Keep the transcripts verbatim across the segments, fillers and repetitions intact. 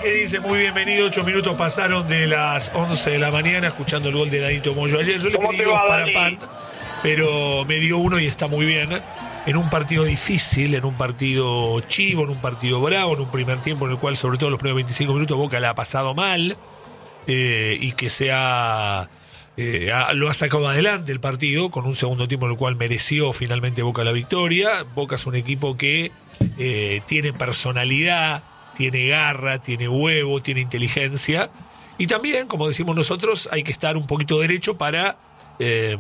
que dice muy bienvenido, ocho minutos pasaron de las once de la mañana escuchando el gol de Danito Moyo ayer. Yo le pedí dos para pan, pero me dio uno y está muy bien. En un partido difícil, en un partido chivo, en un partido bravo, en un primer tiempo en el cual sobre todo los primeros veinticinco minutos Boca la ha pasado mal eh, y que se ha, eh, ha, lo ha sacado adelante el partido con un segundo tiempo en el cual mereció finalmente Boca la victoria. Boca es un equipo que eh, tiene personalidad, tiene garra, tiene huevo, tiene inteligencia y también, como decimos nosotros, hay que estar un poquito derecho para... Eh,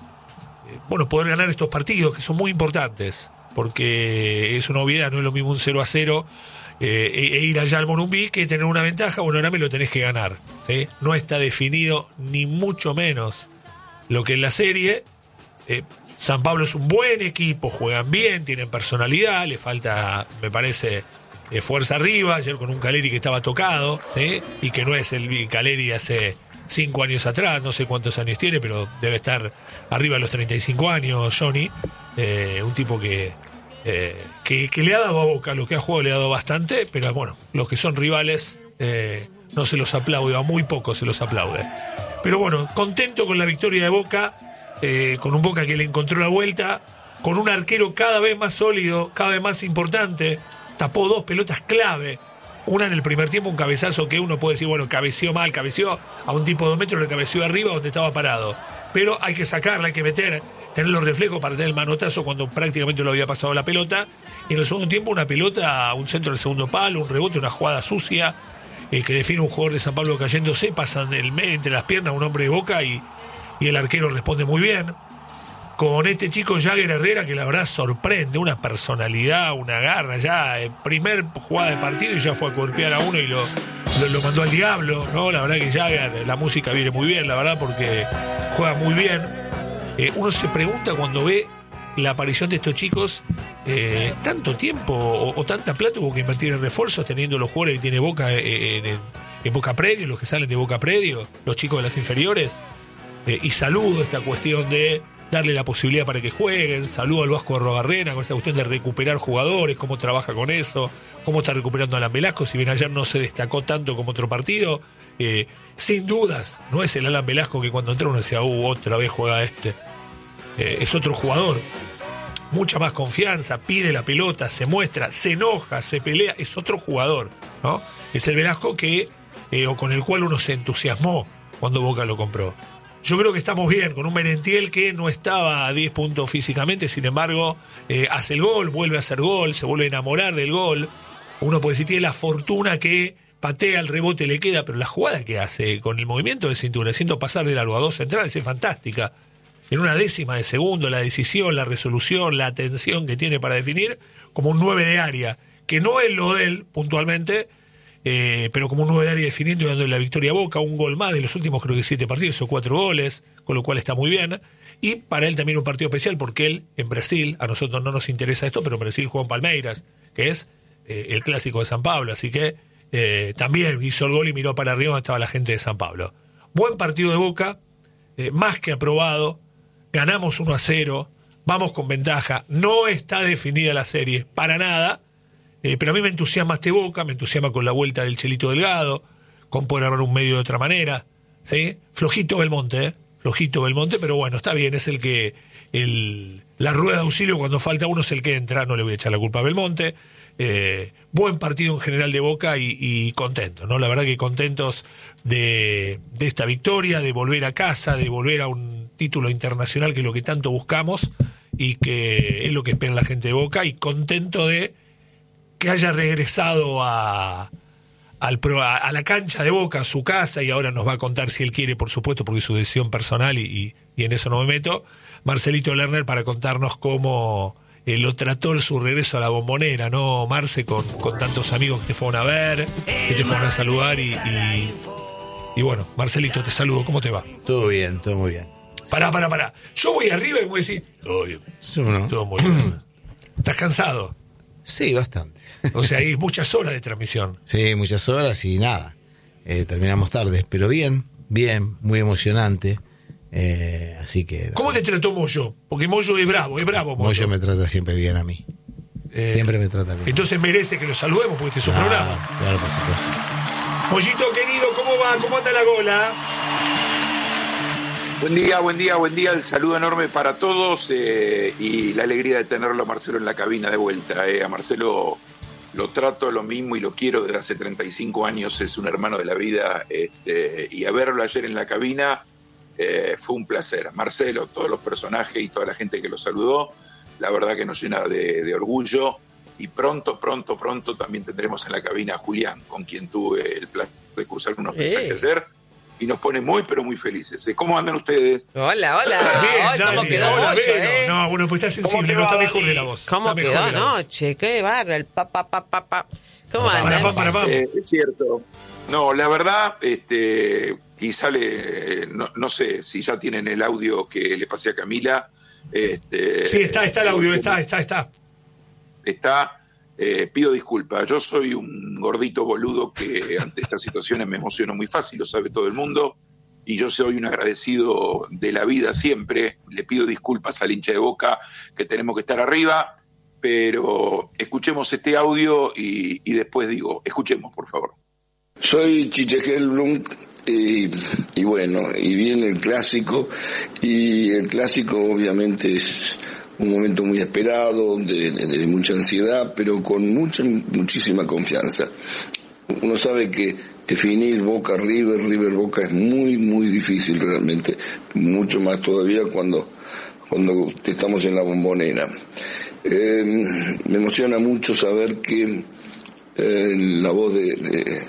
bueno, poder ganar estos partidos que son muy importantes, porque es una obviedad, no es lo mismo un cero a cero eh, e, e ir allá al Morumbí que tener una ventaja. Bueno, ahora me lo tenés que ganar, ¿sí? No está definido ni mucho menos lo que en la serie. eh, San Pablo es un buen equipo, juegan bien, tienen personalidad, le falta, me parece, eh, fuerza arriba. Ayer con un Caleri que estaba tocado, ¿sí? Y que no es el Caleri hace cinco años atrás, no sé cuántos años tiene, pero debe estar arriba de los treinta y cinco años, Johnny. Eh, un tipo que, eh, que que le ha dado a Boca, lo que ha jugado le ha dado bastante, pero bueno, los que son rivales eh, no se los aplaude, a muy pocos se los aplaude. Pero bueno, contento con la victoria de Boca, eh, con un Boca que le encontró la vuelta, con un arquero cada vez más sólido, cada vez más importante, tapó dos pelotas clave. Una en el primer tiempo, un cabezazo que uno puede decir, bueno, cabeceó mal, cabeceó a un tipo de dos metros, le cabeceó arriba donde estaba parado. Pero hay que sacarla, hay que meter, tener los reflejos para tener el manotazo cuando prácticamente lo había pasado la pelota. Y en el segundo tiempo una pelota, un centro del segundo palo, un rebote, una jugada sucia, eh, que define un jugador de San Pablo cayéndose, pasan el medio entre las piernas un hombre de Boca y, y el arquero responde muy bien. Con este chico Jagger Herrera, que la verdad sorprende, una personalidad, una garra, ya el primer jugada de partido y ya fue a golpear a uno y lo, lo, lo mandó al diablo, ¿no? La verdad que Jagger, la música viene muy bien, la verdad, porque juega muy bien. Eh, uno se pregunta cuando ve la aparición de estos chicos, eh, tanto tiempo o, o tanta plata hubo que invertir en refuerzos teniendo los jugadores que tiene Boca en, en, en Boca Predio, los que salen de Boca Predio, los chicos de las inferiores. Eh, y saludo esta cuestión de darle la posibilidad para que jueguen. Saludo al Vasco Arrobarrena con esta cuestión de recuperar jugadores, cómo trabaja con eso, cómo está recuperando a Alan Velasco, si bien ayer no se destacó tanto como otro partido. Eh, sin dudas, no es el Alan Velasco que cuando entró uno decía, uh, otra vez juega este. Eh, es otro jugador, mucha más confianza, pide la pelota, se muestra, se enoja, se pelea, es otro jugador, ¿no? Es el Velasco que, eh, o con el cual uno se entusiasmó cuando Boca lo compró. Yo creo que estamos bien, con un Merentiel que no estaba a diez puntos físicamente, sin embargo, eh, hace el gol, vuelve a hacer gol, se vuelve a enamorar del gol. Uno puede decir, tiene la fortuna que patea, el rebote le queda, pero la jugada que hace con el movimiento de cintura, haciendo pasar del largo a dos centrales, es fantástica. En una décima de segundo, la decisión, la resolución, la atención que tiene para definir, como un nueve de área, que no es lo de él puntualmente, Eh, pero como un nueve de área definiendo y dando la victoria a Boca, un gol más de los últimos creo que siete partidos, o cuatro goles, con lo cual está muy bien. Y para él también un partido especial, porque él en Brasil, a nosotros no nos interesa esto, pero en Brasil juega en Palmeiras, que es eh, el clásico de San Pablo, así que eh, también hizo el gol y miró para arriba donde estaba la gente de San Pablo. Buen partido de Boca, eh, más que aprobado, ganamos uno a cero, vamos con ventaja, no está definida la serie, para nada. Eh, pero a mí me entusiasma este Boca, me entusiasma con la vuelta del Chelito Delgado, con poder armar un medio de otra manera, ¿sí? Flojito Belmonte, ¿eh? Flojito Belmonte, pero bueno, está bien, es el que, el, la rueda de auxilio cuando falta uno es el que entra, no le voy a echar la culpa a Belmonte. Eh, buen partido en general de Boca y, y contento, ¿no? La verdad que contentos de, de esta victoria, de volver a casa, de volver a un título internacional que es lo que tanto buscamos y que es lo que espera la gente de Boca, y contento de que haya regresado a, al pro, a, a la cancha de Boca, a su casa, y ahora nos va a contar si él quiere, por supuesto, porque es su decisión personal y, y, y en eso no me meto, Marcelito Lerner, para contarnos cómo eh, lo trató su regreso a la Bombonera, ¿no, Marce? Con, con tantos amigos que te fueron a ver, que te fueron a saludar y, y, y bueno, Marcelito, te saludo, ¿cómo te va? Todo bien, todo muy bien. Pará, pará, pará. Yo voy arriba y voy a decir, todo bien, ¿No? todo muy bien. ¿Estás cansado? Sí, bastante. O sea, hay muchas horas de transmisión. Sí, muchas horas y nada. Eh, terminamos tarde, pero bien, bien, muy emocionante. Eh, así que. ¿Cómo te trató Moyo? Porque Moyo es bravo, es bravo. Moyo, Moyo me trata siempre bien a mí. Eh, Siempre me trata bien. Entonces merece que lo saludemos porque este es su Ah, programa. Claro, por supuesto. Mollito querido, ¿cómo va? ¿Cómo anda la gola? Buen día, buen día, buen día. El saludo enorme para todos eh, y la alegría de tenerlo a Marcelo en la cabina de vuelta. Eh. A Marcelo lo trato lo mismo y lo quiero desde hace treinta y cinco años. Es un hermano de la vida este, y a verlo ayer en la cabina eh, fue un placer. Marcelo, todos los personajes y toda la gente que lo saludó, la verdad que nos llena de, de orgullo. Y pronto, pronto, pronto también tendremos en la cabina a Julián, con quien tuve el placer de cruzar unos mensajes ayer. Y nos pone muy, pero muy felices. ¿Cómo andan ustedes? Hola, hola. Bien, Ay, ¿cómo dale, quedó hola, Moyo, Beno. eh? No, bueno, pues está sensible, no está mejor de la voz. ¿Cómo Está mejor quedó de la voz. anoche? Qué barra, el pa, pa, pa, pa, pa. ¿Cómo Para, andan? para, para, para. Eh, es cierto. No, la verdad, este, y sale, no, no sé si ya tienen el audio que le pasé a Camila. Este, Sí, está, está el audio, está, está, está. Está. Eh, pido disculpas, yo soy un gordito boludo que ante estas situaciones me emociono muy fácil, lo sabe todo el mundo, y yo soy un agradecido de la vida siempre. Le pido disculpas al hincha de Boca, que tenemos que estar arriba, pero escuchemos este audio y, y después digo, escuchemos por favor. Soy Chiche Helblum y, y bueno, y viene el clásico, y el clásico obviamente es un momento muy esperado, de, de, de mucha ansiedad, pero con mucha, muchísima confianza. Uno sabe que definir Boca River, River Boca es muy, muy difícil realmente, mucho más todavía cuando, cuando estamos en la Bombonera. Eh, me emociona mucho saber que eh, la voz de, de,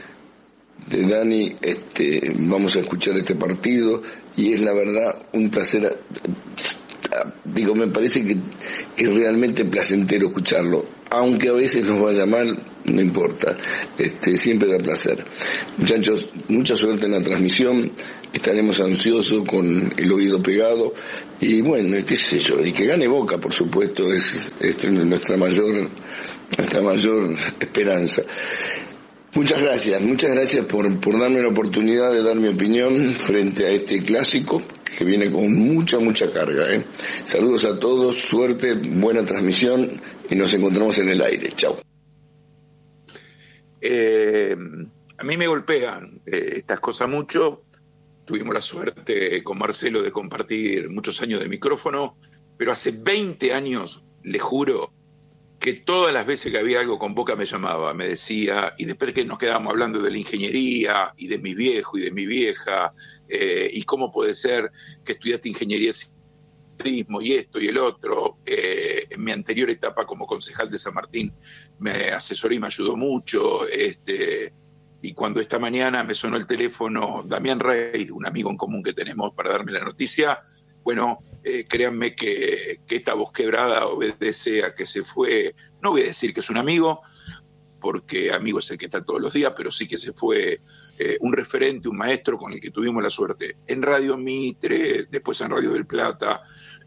de Dani, este, vamos a escuchar este partido, y es la verdad un placer. Digo, me parece que es realmente placentero escucharlo, aunque a veces nos vaya mal, no importa, este, siempre da placer. Muchachos, mucha suerte en la transmisión, estaremos ansiosos con el oído pegado, y bueno, qué sé yo, y que gane Boca, por supuesto, es, es nuestra mayor, nuestra mayor esperanza. Muchas gracias, muchas gracias por, por darme la oportunidad de dar mi opinión frente a este clásico que viene con mucha, mucha carga. ¿eh? Saludos a todos, suerte, buena transmisión y nos encontramos en el aire. Chao. Eh, a mí me golpean eh, estas cosas mucho. Tuvimos la suerte con Marcelo de compartir muchos años de micrófono, pero hace veinte años, le juro, que todas las veces que había algo con Boca me llamaba, me decía, y después que nos quedábamos hablando de la ingeniería y de mi viejo y de mi vieja, eh, y cómo puede ser que estudiaste ingeniería y esto y el otro. Eh, en mi anterior etapa como concejal de San Martín me asesoró y me ayudó mucho, este, y cuando esta mañana me sonó el teléfono Damián Rey, un amigo en común que tenemos, para darme la noticia, bueno, eh, créanme que, que esta voz quebrada obedece a que se fue, no voy a decir que es un amigo, porque amigo es el que está todos los días, pero sí que se fue eh, un referente, un maestro con el que tuvimos la suerte en Radio Mitre, después en Radio del Plata,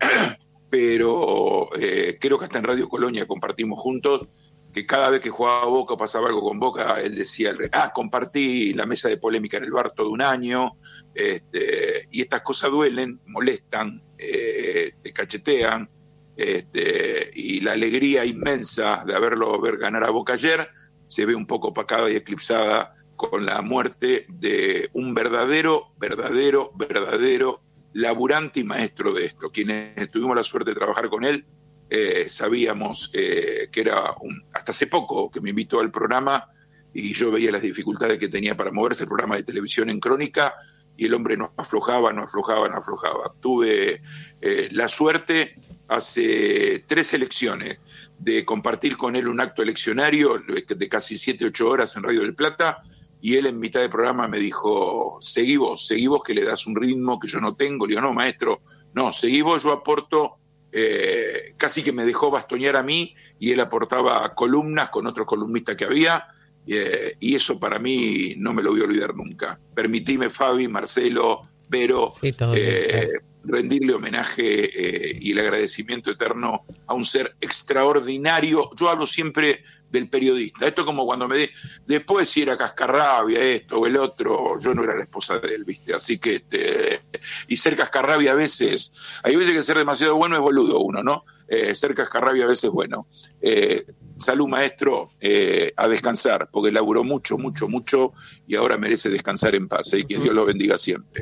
pero eh, creo que hasta en Radio Colonia compartimos juntos, que cada vez que jugaba Boca o pasaba algo con Boca, él decía, ah, compartí la mesa de polémica en el bar todo un año, este, y estas cosas duelen, molestan, eh, te cachetean, este, y la alegría inmensa de haberlo ver ganar a Boca ayer se ve un poco opacada y eclipsada con la muerte de un verdadero, verdadero, verdadero laburante y maestro de esto. Quienes tuvimos la suerte de trabajar con él, eh, sabíamos eh, que era, un, hasta hace poco que me invitó al programa y yo veía las dificultades que tenía para moverse el programa de televisión en Crónica, y el hombre no aflojaba, no aflojaba, no aflojaba. Tuve eh, la suerte hace tres elecciones de compartir con él un acto eleccionario de casi siete, ocho horas en Radio del Plata, y él en mitad del programa me dijo, seguí vos, seguí vos que le das un ritmo que yo no tengo. Le digo, no, maestro, no, seguí vos, yo aporto. Eh, casi que me dejó bastonear a mí y él aportaba columnas con otros columnistas que había, eh, y eso para mí no me lo voy a olvidar nunca. Permitime, Fabi, Marcelo, Vero, sí, eh, rendirle homenaje eh, y el agradecimiento eterno a un ser extraordinario. Yo hablo siempre del periodista. Esto como cuando me de, después si era cascarrabia esto o el otro, yo no era la esposa de él, ¿viste? Así que este, y ser cascarrabia a veces, hay veces que ser demasiado bueno es boludo uno, ¿no? Eh, ser cascarrabia a veces es bueno. Eh, salud, maestro, eh, a descansar, porque laburó mucho, mucho, mucho y ahora merece descansar en paz, y eh, que Dios lo bendiga siempre.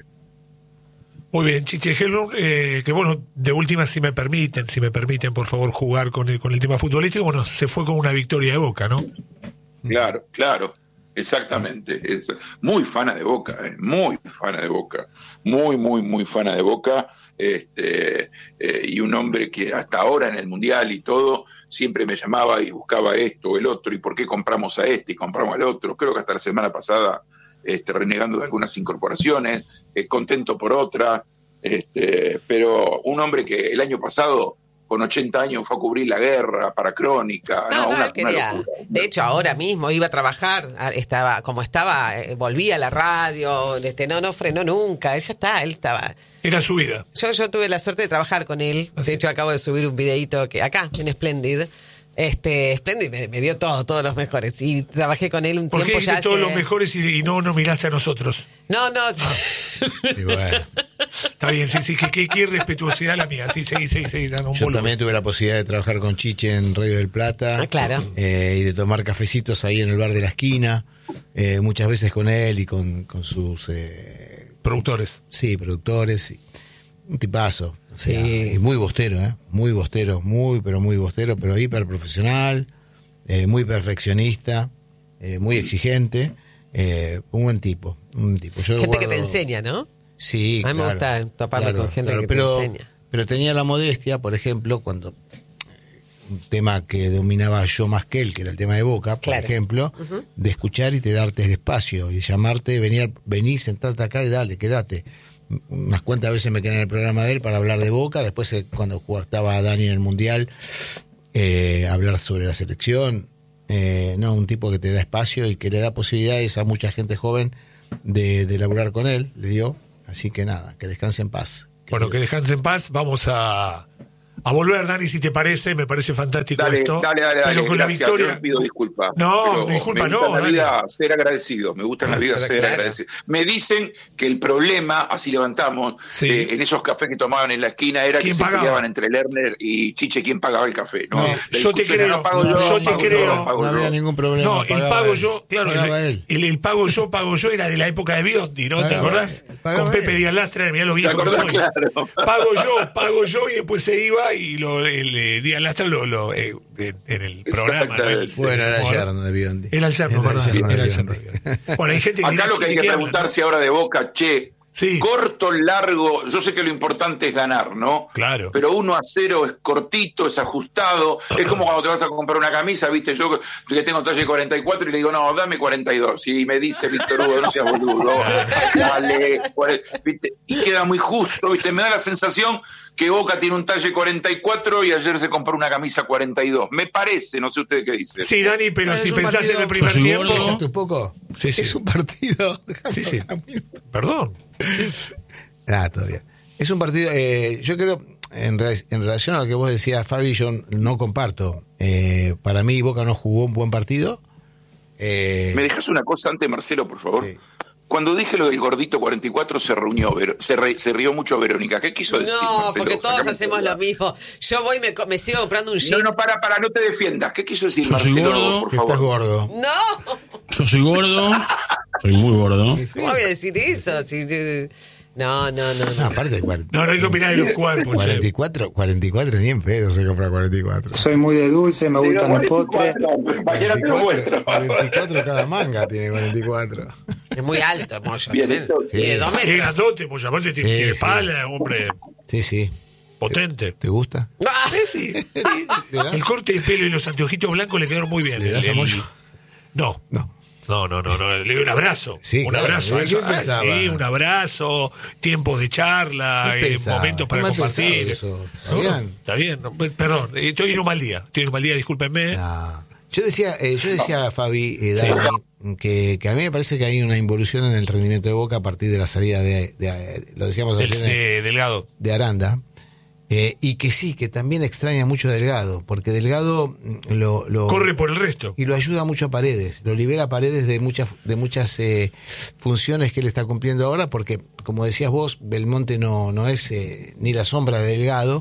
Muy bien, Chiche Hellblum, eh, que bueno, de última, si me permiten, si me permiten, por favor, jugar con el, con el tema futbolístico, bueno, se fue con una victoria de Boca, ¿no? Claro, claro, exactamente. Es muy fana de Boca, eh, muy fana de Boca, muy, muy, muy fana de Boca, este, eh, y un hombre que hasta ahora en el Mundial y todo, siempre me llamaba y buscaba esto o el otro, y por qué compramos a este y compramos al otro. Creo que hasta la semana pasada, este, renegando de algunas incorporaciones, eh, contento por otra, este, pero un hombre que el año pasado, con ochenta años, fue a cubrir la guerra para Crónica. No, no, no, una, quería. una locura. De hecho, ahora mismo iba a trabajar, estaba como estaba, eh, volvía a la radio, este, no, no frenó nunca, ella está, él estaba. Era su vida. Yo, yo tuve la suerte de trabajar con él. Así. De hecho, acabo de subir un videíto que acá, en Splendid. Este, Splendid me, me dio todo, todos los mejores. Y trabajé con él un ¿Por qué tiempo diste ya. todos hace... los mejores y, y no nos miraste a nosotros? No, no. Y bueno, Está bien, sí, sí, que, que, que irrespetuosidad la mía. Sí, seguí, seguí, seguí. dando un yo boludo. también tuve la posibilidad de trabajar con Chiche en Radio del Plata. Ah, claro. Eh, y de tomar cafecitos ahí en el bar de la esquina. Eh, muchas veces con él y con, con sus... Eh, Productores. sí, productores. Sí. Un tipazo. O sea, Sí. y muy bostero, ¿eh? Muy bostero, muy, pero muy bostero, pero hiper profesional, eh, muy perfeccionista, eh, muy exigente. Eh, un buen tipo, un buen tipo. Yo Gente guardo... que te enseña, ¿no? Sí, A mí me claro, gusta toparme claro, con gente claro, que pero, te enseña. Pero tenía la modestia, por ejemplo, cuando un tema que dominaba yo más que él, que era el tema de Boca, por Claro. ejemplo, uh-huh. de escuchar y te darte el espacio y llamarte, venir, venir, sentarte acá y dale, quédate. Unas cuantas veces me quedé en el programa de él para hablar de Boca, después eh, cuando estaba Dani en el Mundial, eh, hablar sobre la selección. Eh, no, un tipo que te da espacio y que le da posibilidades a mucha gente joven de, de laburar con él, le dio. Así que nada, que descanse en paz. Bueno, que descanse en paz. Vamos a, a volver, Dani, si te parece. Me parece fantástico Dale, esto. dale, dale, pero dale, con gracias, la victoria. yo les pido disculpas. No, disculpa, me no. gusta en la Dani. vida ser agradecido, me gusta en la vida Pero ser claro. agradecido. Me dicen que el problema, así levantamos, Sí. eh, en esos cafés que tomaban en la esquina, era que ¿Quién se pagaba? peleaban entre Lerner y Chiche quién pagaba el café. ¿no? No, La yo te discusión creo, era, pago no, yo te pago creo. pago No yo. había ningún problema. No, el pagaba pago él, yo, claro, pagaba el, él. el, el pago yo, pago yo era de la época de Biondi, ¿no? ¿Te Pagaba acordás? él, pagaba Con Pepe él. Díaz Lastra, mirá lo ¿Te viejo que acordás? soy. Claro. Pago yo, pago yo, y después se iba y lo, el, eh, Díaz Lastra lo, lo eh, en, en el programa. ¿no? Exactamente. Bueno, era Como- yerno de Biondi. Era el yerno, Era el ¿verdad? yerno de Era el Biondi. yerno de Biondi. Bueno, hay gente que Acá dirá, lo que hay ¿de que qué hablan, preguntarse ahora de Boca, che, Sí. corto, largo, yo sé que lo importante es ganar, ¿no? Claro. Pero uno a cero es cortito, es ajustado, es como cuando te vas a comprar una camisa, viste, yo que tengo talle cuarenta y cuatro y le digo, no, dame cuarenta y dos, y me dice Víctor Hugo, no seas boludo, dale, viste, y queda muy justo, viste, me da la sensación que Boca tiene un talle cuarenta y cuatro y ayer se compró una camisa cuarenta y dos, me parece, no sé ustedes qué dicen. Sí, Dani, pero No, si es un pensás partido- en el primer Yo soy tiempo. gordo. ¿Pensaste un poco? Sí, sí. Es un partido. Sí, sí. Perdón. Ah, todavía. Es un partido, eh, yo creo, en, re- en relación a lo que vos decías, Fabi, yo no comparto. Eh, para mí, Boca no jugó un buen partido. Eh, ¿Me dejas una cosa antes, Marcelo, por favor? Sí. Cuando dije lo del gordito cuarenta y cuatro se reunió, Vero- se, re- se rió mucho Verónica. ¿Qué quiso decir? No, Marcelo? porque todos Sacame hacemos todo. lo mismo. Yo voy y me, co- me sigo comprando un No, jean. no, para, para, no te defiendas. ¿Qué quiso decir Yo soy Marcelo, gordo. por que favor? estás gordo. No, Yo soy gordo, soy muy gordo. Sí, sí. ¿cómo voy a decir eso? Si- si- No, no, no, No, no. aparte, cuar- No, no hay que opinar de los cuerpos, cuarenta y che. cuatro, cuarenta y cuatro ni en pedo se compra cuarenta y cuatro. Soy muy de dulce, me gustan los postres. Mañana te lo muestro. cuarenta y cuatro cada manga tiene cuarenta y cuatro. Es muy alto, Moyo. Bien, también. esto- Tiene dos Es metros. grandote, pues aparte tiene, Sí, tiene sí. pala, hombre Sí, sí. potente. ¿Te gusta? Ah, Sí, sí. ¿Le das? El corte de pelo y los anteojitos blancos le quedaron muy bien. ¿Le das El- a el- Moyo? No. No. No, no, no, no, le doy un abrazo. Sí, un claro, abrazo. ¿qué eso. Ah, pensaba? sí, un abrazo, tiempos de charla, ¿Qué eh, pensaba? momentos para ¿Qué más compartir. pensaba eso? No, ¿Está bien? Está bien, no, perdón, eh, estoy en un mal día. Estoy en un mal día, discúlpenme. No. Yo decía, eh, yo decía Fabi, eh, Dani, que, que a mí me parece que hay una involución en el rendimiento de Boca a partir de la salida de, de- de- lo decíamos Del- ayer, de Delgado. de Aranda. Eh, y que sí, que también extraña mucho a Delgado, porque Delgado lo, lo corre por el resto y lo ayuda mucho a Paredes, lo libera a Paredes de muchas de muchas eh, funciones que él está cumpliendo ahora, porque como decías vos, Belmonte no no es eh, ni la sombra de Delgado,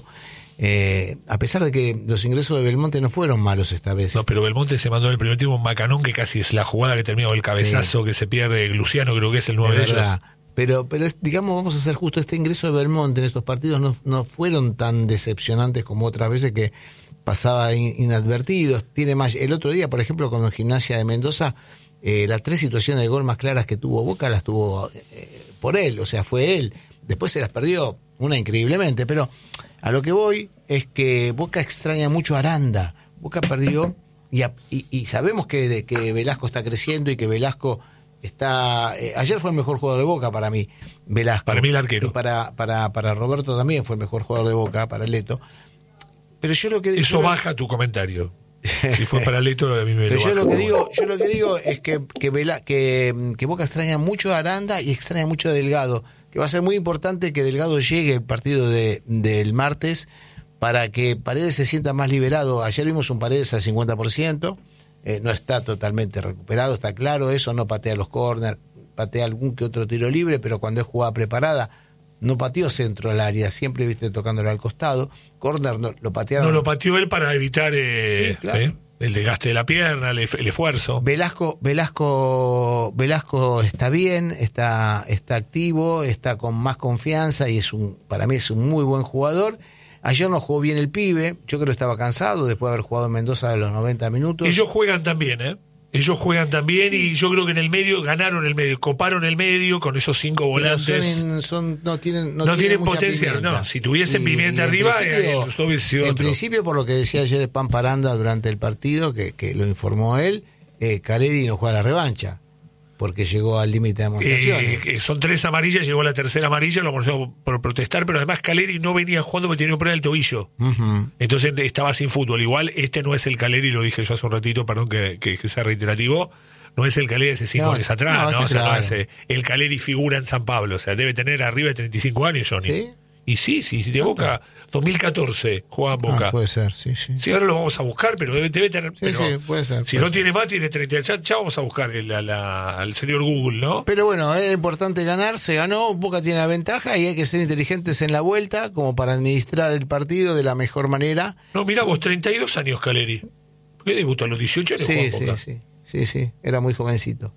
eh, a pesar de que los ingresos de Belmonte no fueron malos esta vez. No, pero Belmonte se mandó en el primer tiempo un macanón que casi es la jugada que terminó el cabezazo sí. que se pierde Luciano, creo que es el nueve de, de ellos. Pero, pero es, digamos, vamos a ser justo, este ingreso de Belmonte en estos partidos no, no fueron tan decepcionantes como otras veces que pasaba in, inadvertidos. Tiene más, el otro día, por ejemplo, con Gimnasia de Mendoza, eh, las tres situaciones de gol más claras que tuvo Boca las tuvo eh, por él, o sea, fue él. Después se las perdió, una increíblemente, pero a lo que voy es que Boca extraña mucho a Aranda. Boca perdió y, a, y, y sabemos que, de, que Velasco está creciendo y que Velasco... Está, eh, ayer fue el mejor jugador de Boca para mí, Velasco. Para mí el arquero. Y para, para, para Roberto también fue el mejor jugador de Boca, para Leto. Pero yo lo que Eso yo baja lo... tu comentario. Si fue para Leto, a mí me Pero lo yo baja. lo que digo, yo lo que digo es que que, Vela, que que Boca extraña mucho a Aranda y extraña mucho a Delgado, que va a ser muy importante que Delgado llegue el partido de, del martes para que Paredes se sienta más liberado. Ayer vimos un Paredes al cincuenta por ciento. Eh, no está totalmente recuperado, está claro eso, no patea los córner, patea algún que otro tiro libre, pero cuando es jugada preparada, no pateó centro al área, siempre viste tocándolo al costado, córner no, lo patearon. No, lo pateó él para evitar eh, sí, claro. ¿sí? el desgaste de la pierna, el, el esfuerzo. Velasco, Velasco, Velasco está bien, está, está activo, está con más confianza y es un, para mí es un muy buen jugador. Ayer no jugó bien el pibe, yo creo que estaba cansado después de haber jugado en Mendoza de los noventa minutos. Ellos juegan también, ¿eh? Ellos juegan también sí. Y yo creo que en el medio ganaron el medio, coparon el medio con esos cinco volantes. Son, son, no tienen, no no tienen, tienen potencia, pimienta. No. Si tuviesen y, pimienta y arriba, principio, eh, hubiese sido En otro. principio, por lo que decía ayer Pampa Aranda durante el partido, que, que lo informó él, eh, Caleri no juega la revancha. Porque llegó al límite de amonestaciones. Eh, son tres amarillas, llegó la tercera amarilla, lo amonestaron por protestar, pero además Caleri no venía jugando porque tenía un problema del tobillo. Uh-huh. Entonces estaba sin fútbol. Igual este no es el Caleri, lo dije yo hace un ratito, perdón que, que, que sea reiterativo, no es el Caleri de hace cinco no, años atrás, ¿no? ¿no? O sea, claro. no es eh, el Caleri figura en San Pablo, o sea, debe tener arriba de treinta y cinco años, Johnny. ¿Sí? Y sí, sí, sí, de Boca, dos mil catorce jugaba en Boca. Ah, puede ser, sí, sí. Sí, ahora lo vamos a buscar, pero debe, debe tener... Sí, pero sí, puede ser. Si puede no ser. tiene más, tiene treinta, ya, ya vamos a buscar el, a la, al señor Google, ¿no? Pero bueno, es importante ganar, se ganó, Boca tiene la ventaja y hay que ser inteligentes en la vuelta como para administrar el partido de la mejor manera. No, mirá vos, treinta y dos años Caleri. ¿Qué debutó a los dieciocho años? Sí, sí, sí, sí, sí, era muy jovencito.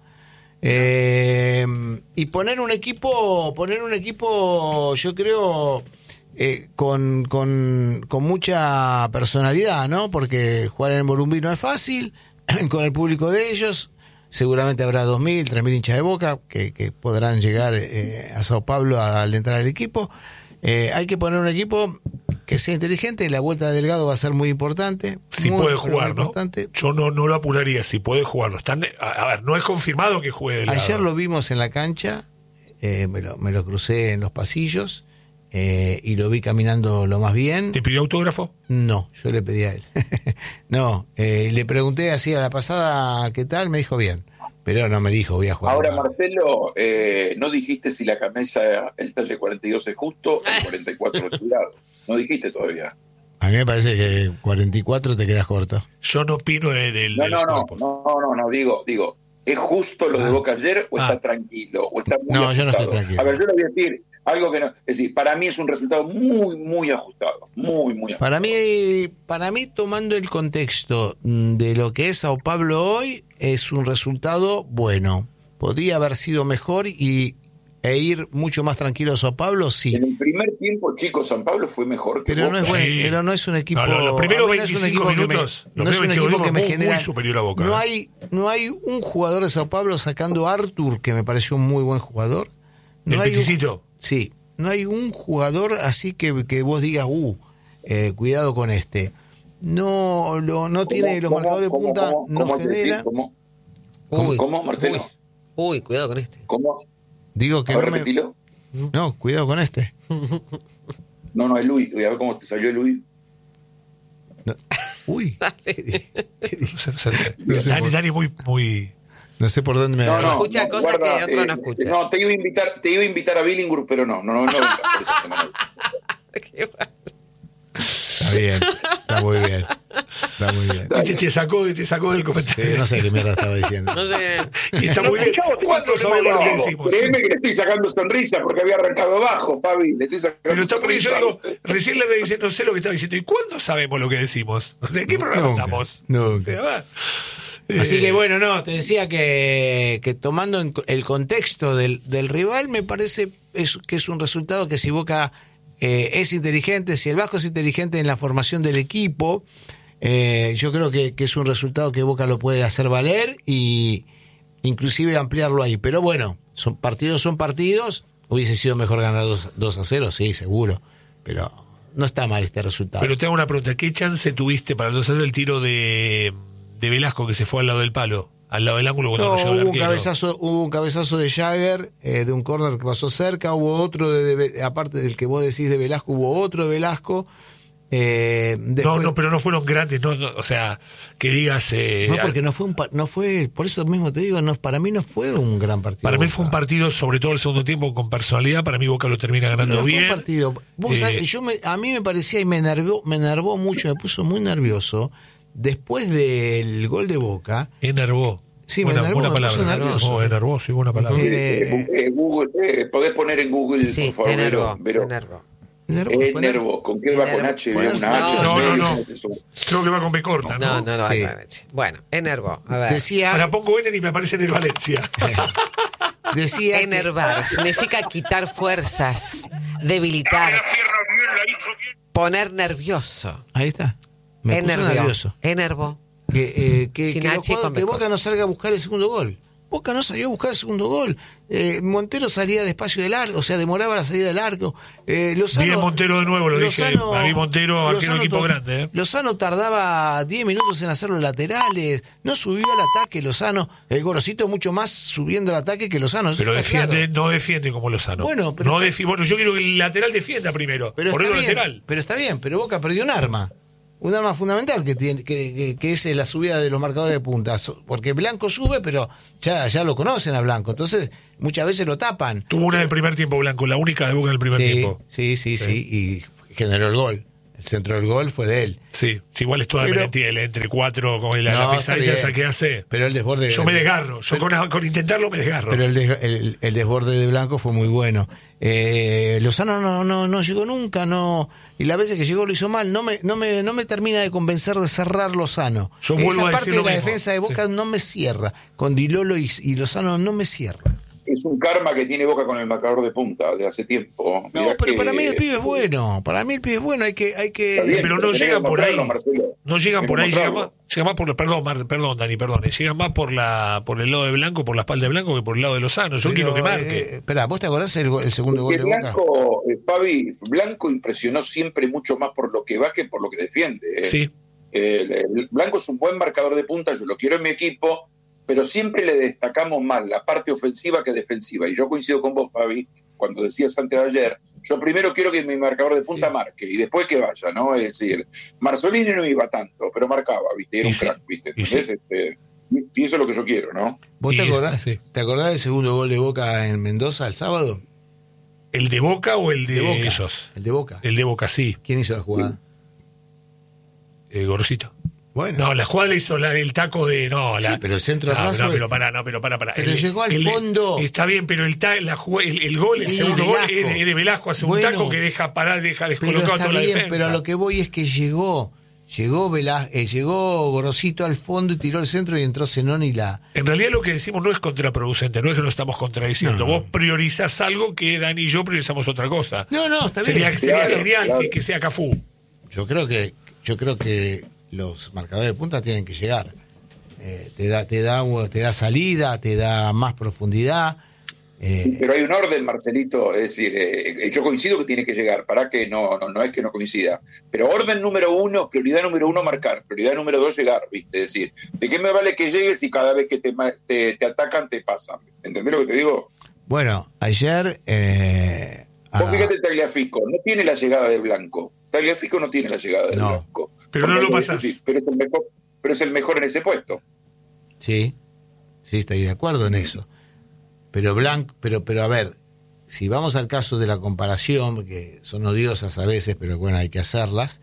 Eh, y poner un equipo, poner un equipo, yo creo... Eh, con, con, con mucha personalidad, ¿no? Porque jugar en el Morumbí no es fácil, con el público de ellos, seguramente habrá dos mil, tres mil hinchas de Boca que, que podrán llegar eh, a Sao Paulo al entrar al equipo. Eh, hay que poner un equipo que sea inteligente, la vuelta de Delgado va a ser muy importante. Si muy, puede jugar, ¿no? Importante. Yo no, no lo apuraría, si puede jugar. No están, a, a ver, no es confirmado que juegue Delgado. Ayer lo vimos en la cancha, eh, me, lo, me lo crucé en los pasillos. Eh, y lo vi caminando lo más bien. ¿Te pidió autógrafo? No, yo le pedí a él. no, eh, le pregunté así a la pasada qué tal, me dijo bien, pero no me dijo voy a jugar. Ahora, Marcelo, eh, no dijiste si la camisa, el talle cuarenta y dos es justo o el cuarenta y cuatro es cuidado. No dijiste todavía. A mí me parece que cuarenta y cuatro te quedas corto. Yo no opino del... De, de no, no, no, no, no, no, digo, digo, ¿es justo lo ah. de Boca ayer o ah. está tranquilo? O está muy no, ajustado? Yo no estoy tranquilo. A ver, yo le voy a decir... Algo que no, es decir, para mí es un resultado muy, muy ajustado, muy, muy ajustado. Para mí, para mí, tomando el contexto de lo que es Sao Paulo hoy, es un resultado bueno. Podría haber sido mejor y e ir mucho más tranquilo a Sao Paulo, sí. En el primer tiempo, chicos, San Pablo fue mejor que pero Boca. no es bueno, sí. Pero no es un equipo. No, no, los primeros veinticinco no es un equipo minutos, que me, no es un equipo que me muy, genera. Muy superior a Boca. No hay, no hay un jugador de Sao Paulo sacando a Arthur, que me pareció un muy buen jugador. No ¿El hay Peticito? Un, sí. No hay un jugador así que, que vos digas, uh, eh, cuidado con este. No, lo, no tiene los marcadores de punta, ¿cómo, no cómo genera. ¿Cómo? ¿Cómo, uy, ¿Cómo, Marcelo? Uy, uy, cuidado con este. ¿Cómo? Digo que a ver, no repetilo. Me... No, cuidado con este. No, no, es Luis. Voy a ver cómo te salió Luis. No. Uy. ¿Qué, qué no sé, no sé. Dani, Dani muy... muy... No sé por dónde me... No, no, escucha no, cosas guarda, que otro eh, no escucha. No, te iba a invitar, te iba a invitar a Billingur, pero no, no, no, no venga, por esa semana. Está bien, está muy bien. Está muy bien. Y te, te sacó, te sacó del comentario. Sí, no sé qué mierda estaba diciendo. No sé. Y está muy bien. ¿Cuándo sabemos lo que decimos? Créeme que le estoy sacando sonrisa porque había arrancado abajo, Fabi. Le estoy sacando Pero está muy bien, sonrisa. yo digo, recién le voy diciendo, no sé lo que estaba diciendo. ¿Y cuándo sabemos lo que decimos? O sea, ¿en qué programa Nunca, estamos? nunca. O sea, va. Así Eh, que bueno, no, te decía que, que tomando en co- el contexto del, del rival, me parece es, que es un resultado que si Boca eh, es inteligente, si el Vasco es inteligente en la formación del equipo, eh, yo creo que, que es un resultado que Boca lo puede hacer valer y inclusive ampliarlo ahí. Pero bueno, son partidos son partidos, hubiese sido mejor ganar dos a cero, sí, seguro, pero no está mal este resultado. Pero te hago una pregunta. ¿Qué chance tuviste para no hacer el tiro de, de Velasco que se fue al lado del palo? Al lado del ángulo cuando No, no llegó el hubo un arquero. cabezazo, hubo un cabezazo de Jagger, eh, de un córner que pasó cerca, hubo otro, de, de- aparte del que vos decís de Velasco, hubo otro de Velasco. Eh, después- No, no, pero no fueron grandes, no, no, o sea, que digas... eh, No, porque no fue un pa- no fue, por eso mismo te digo, no, para mí no fue un gran partido. Para mí Boca. fue un partido, sobre todo el segundo tiempo, con personalidad. Para mí Boca lo termina ganando No fue bien. un partido. Vos Eh, sabés, yo me, a mí me parecía y me enervó, me enervó mucho, me puso muy nervioso después del gol de Boca. Enervó. Sí, me buena, enervó, buena me puso palabra. nervioso. Oh, enervó, sí, buena palabra. Eh, Eh, eh, Google, eh, podés poner en Google, Sí, por favor, enervó, Vero. enervó. Nervo- Eh, poner- Nervo, ¿con qué va con H? Ponerse- ¿Una H? No, no, sé, no. ¿cómo es eso? Creo que va con B corta, No, ¿no? no, no. Sí. hay leche. Bueno, enervó. A ver. Decía, Ahora pongo Ener y me aparece en el Valencia. decía que- Enervar significa quitar fuerzas, debilitar, poner nervioso. ahí está. Me puso Enervió. nervioso. Enervó. Que, eh, que, Sin que, H y los con jugadores- B que corta. Boca no salga a buscar el segundo gol. Boca no salió a buscar el segundo gol. Eh, Montero salía despacio del arco, o sea, demoraba la salida del arco. Eh, Lozano, Bien Montero de nuevo, lo dije. A mí Montero, arquero Lozano de equipo to- grande. ¿eh? Lozano tardaba diez minutos en hacer los laterales, no subió al ataque Lozano. El Gorosito mucho más subiendo al ataque que Lozano. eso Pero está defiende, claro. no defiende como Lozano. Bueno, pero no está- defi- bueno, yo quiero que el lateral defienda primero. Pero por está eso bien, lateral. pero está bien, pero Boca perdió un arma. Un arma fundamental que tiene que, que, que es la subida de los marcadores de punta. So- Porque Blanco sube, pero ya, ya lo conocen a Blanco. Entonces, muchas veces lo tapan. Tuvo una del primer tiempo Blanco, la única de Boca en el primer Sí, tiempo. sí, sí, sí. Y generó el gol. El centro del gol fue de él. Sí, sí, igual es toda Pero- Merentiel, entre cuatro, con la, No, la está pesadilla bien. esa que hace. Pero el desborde. Yo me desgarro, yo con, con intentarlo me desgarro. Pero el, des- el, el desborde de Blanco fue muy bueno. Eh, Lozano no, no, no llegó nunca, no. Y las veces que llegó lo hizo mal. No me, no me, no me termina de convencer de cerrar Lozano. Yo vuelvo Esa a decir parte de lo la mismo. defensa de Boca Sí. no me cierra. Con Dilolo y, y Lozano no me cierra. Es un karma que tiene Boca con el marcador de punta de hace tiempo. No, Mirá pero que- para mí el pibe es bueno. Para mí el pibe es bueno. Hay que, hay que. Está bien, pero no tenés que llegan por ahí. encontrarlo, Marcelo. No llegan Tenés por que ahí, llegan más, encontrarlo. llegan más por, perdón, Mar- perdón, Dani, perdón, eh, llegan más por la por el lado de Blanco, por la espalda de Blanco que por el lado de Lozano. Yo Pero, quiero que marque. eh, espera, ¿vos te acordás el, go- el segundo gol Porque de Boca? Blanco, eh, Fabi, Blanco impresionó siempre mucho más por lo que va que por lo que defiende. eh. Sí, Eh, el- el Blanco es un buen marcador de punta, yo lo quiero en mi equipo, pero siempre le destacamos más la parte ofensiva que defensiva. Y yo coincido con vos, Fabi, cuando decías antes de ayer, yo primero quiero que mi marcador de punta Sí. marque y después que vaya, ¿no? Es decir, Marzolini no iba tanto, pero marcaba, ¿viste? Era Y un sí, crack, ¿viste? y Entonces, sí. este, y eso es lo que yo quiero, ¿no? ¿Vos te Y- acordás, sí. ¿Te acordás del segundo gol de Boca en Mendoza el sábado? ¿el de Boca o el de, De Boca. ellos? El de Boca. El de Boca, sí, ¿Quién hizo la jugada? eh, Gorosito. Bueno. No, la jugada le hizo la- el taco de. No, la, Sí, pero el centro no, raso no, de- pero para, no, pero para, para. Pero El- llegó al el- fondo. Está bien, pero el, ta- la jugada- el, el gol, el Sí, segundo gol Velasco. es de, es de Velasco, hace un Bueno. taco que deja parar, deja Pero descolocado está toda la bien, defensa. pero a lo que voy es que llegó. Llegó Velá- eh, llegó Gorosito al fondo y tiró el centro y entró Zenón y la. En realidad lo que decimos no es contraproducente, no es que nos estamos contradiciendo. Vos priorizás algo que Dani y yo priorizamos otra cosa. No, no, está Sería, bien. sería Claro, genial claro. Que, que sea Cafú. Yo creo que, yo creo que los marcadores de punta tienen que llegar. Eh, te da, te da, te da salida, te da más profundidad. Eh, Pero hay un orden, Marcelito, es decir, eh, yo coincido que tiene que llegar, para que no, no, no es que no coincida, pero orden número uno, prioridad número uno, marcar, prioridad número dos, llegar, ¿viste? Es decir, ¿de qué me vale que llegues si cada vez que te, ma- te, te atacan te pasan? ¿Entendés lo que te digo? bueno, ayer. Eh, Vos ah, fíjate, Tagliafico, no tiene la llegada de Blanco. Tagliafico no tiene la llegada de No. Blanco. Pero no lo Porque- pasás. sí, pero, es el mejor, pero es el mejor en ese puesto. sí, sí, estoy de acuerdo en eso. Pero Blanco, pero, pero a ver, si vamos al caso de la comparación, que son odiosas a veces, pero bueno, hay que hacerlas.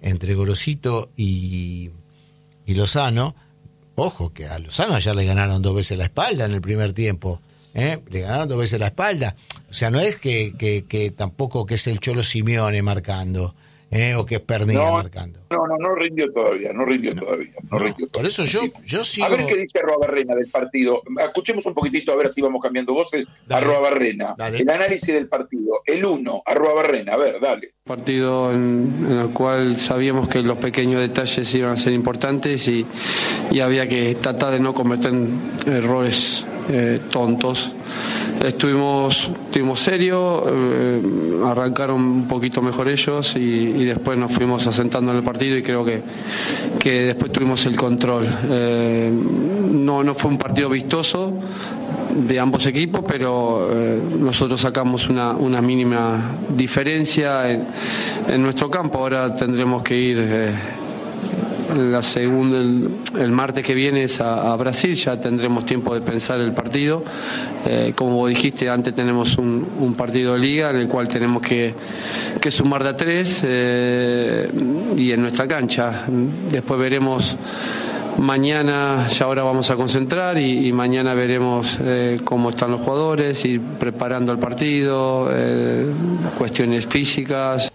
entre Gorosito y, y Lozano. Ojo, que a Lozano ayer le ganaron dos veces la espalda en el primer tiempo. ¿eh? Le ganaron dos veces la espalda. O sea, no es que, que, que tampoco que es el Cholo Simeone marcando. ¿Eh? O que es Pernilla no, marcando. No, no, no rindió todavía, no rindió no, todavía. No, no rindió por todavía. eso yo, yo sigo... A ver qué dice Arruabarrena del partido. Escuchemos un poquitito, a ver si vamos cambiando voces. Arruabarrena, el análisis del partido. El uno, Arruabarrena, a ver, dale. Partido en, en el cual sabíamos que los pequeños detalles iban a ser importantes y, y había que tratar de no cometer errores eh, tontos. Estuvimos, estuvimos serios, eh, arrancaron un poquito mejor ellos y, y después nos fuimos asentando en el partido y creo que, que después tuvimos el control. Eh, no, no fue un partido vistoso de ambos equipos, pero eh, nosotros sacamos una, una mínima diferencia en, en nuestro campo. Ahora tendremos que ir... Eh, La segunda, el, el martes que viene es a, a Brasil, ya tendremos tiempo de pensar el partido. Eh, como vos dijiste, antes tenemos un, un partido de liga en el cual tenemos que, que sumar de a tres eh, y en nuestra cancha. Después veremos mañana, ya ahora vamos a concentrar y, y mañana veremos eh, cómo están los jugadores, ir preparando el partido, eh, cuestiones físicas.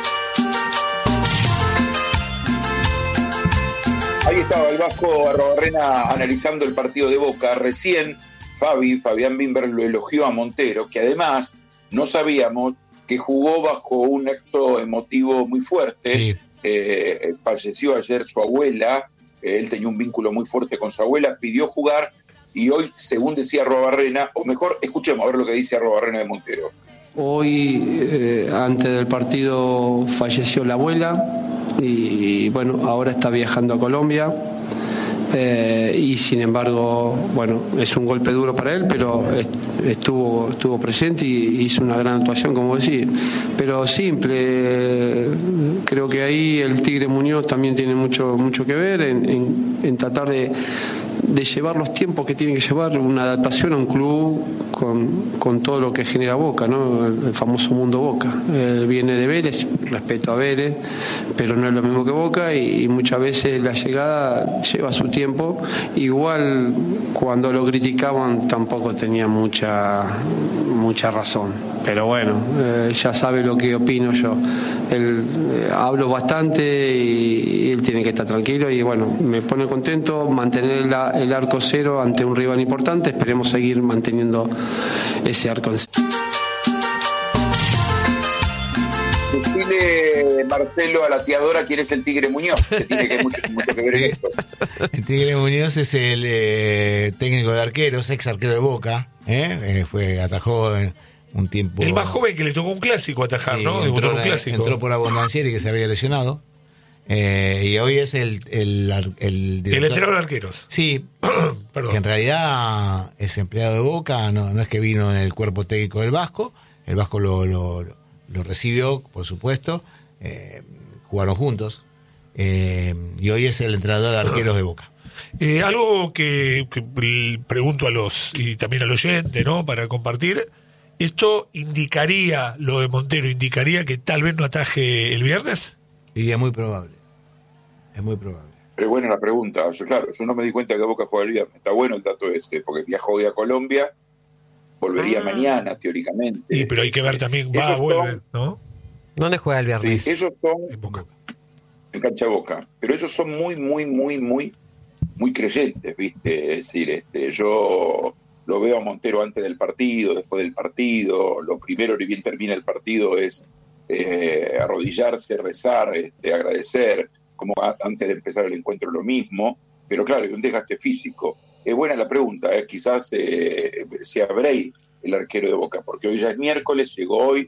Ahí estaba el Vasco Arruabarrena analizando el partido de Boca. Recién Fabi, Fabián Bimber lo elogió a Montero, que además no sabíamos que jugó bajo un acto emotivo muy fuerte. Sí. Eh, falleció ayer su abuela, eh, él tenía un vínculo muy fuerte con su abuela, pidió jugar y hoy, según decía Arruabarrena, o mejor, escuchemos a ver lo que dice Arruabarrena de Montero. Hoy, eh, antes del partido, falleció la abuela y, bueno, ahora está viajando a Colombia eh, y sin embargo, bueno, es un golpe duro para él, pero estuvo, estuvo presente y hizo una gran actuación, como decir, pero simple. Creo que ahí el Tigre Muñoz también tiene mucho, mucho que ver en, en, en tratar de de llevar los tiempos que tiene que llevar una adaptación a un club con, con todo lo que genera Boca, ¿no? El, el famoso mundo Boca. Eh, viene de Vélez, respeto a Vélez, pero no es lo mismo que Boca y, y muchas veces la llegada lleva su tiempo. Igual cuando lo criticaban tampoco tenía mucha, mucha razón. Pero bueno, eh, ya sabe lo que opino yo. Él, eh, hablo bastante y, y él tiene que estar tranquilo y bueno, me pone contento mantener la, el arco cero ante un rival importante. Esperemos seguir manteniendo ese arco. Decile, Marcelo, a la teadora quién es el Tigre Muñoz, que tiene que mucho, mucho que ver en esto. El Tigre Muñoz es el eh, técnico de arqueros, ex arquero de Boca, ¿eh? Eh, fue atajó en un tiempo. El más joven que le tocó un clásico atajar, sí, ¿no? Entró, un clásico. entró por Abondancieri, que se había lesionado. Eh, y hoy es el el, el, el, el entrenador de arqueros. Sí, que en realidad es empleado de Boca, no, no es que vino en el cuerpo técnico del Vasco. El Vasco lo, lo, lo recibió, por supuesto. Eh, jugaron juntos. Eh, y hoy es el entrenador de arqueros de Boca. Eh, algo que, que pregunto a los, y también al oyente, ¿no? Para compartir. ¿Esto indicaría, lo de Montero, indicaría que tal vez no ataje el viernes? Y es muy probable. Es muy probable. Pero bueno, la pregunta, yo, claro, yo no me di cuenta que Boca juega el viernes. Está bueno el dato ese, porque viajó hoy a Colombia, volvería ah. mañana, teóricamente. Sí, pero hay que ver también, va, ellos vuelve, son, ¿no? ¿Dónde juega el viernes? Sí, ellos son en Boca. En cancha Boca. Pero ellos son muy, muy, muy, muy, muy creyentes, ¿viste? Es decir, este, yo lo veo a Montero antes del partido, después del partido. Lo primero, ni bien termina el partido, es eh, arrodillarse, rezar, este, agradecer, como a, antes de empezar el encuentro lo mismo. Pero claro, hay un desgaste físico. Es buena la pregunta, ¿eh? Quizás eh, sea Bray el arquero de Boca, porque hoy ya es miércoles, llegó hoy,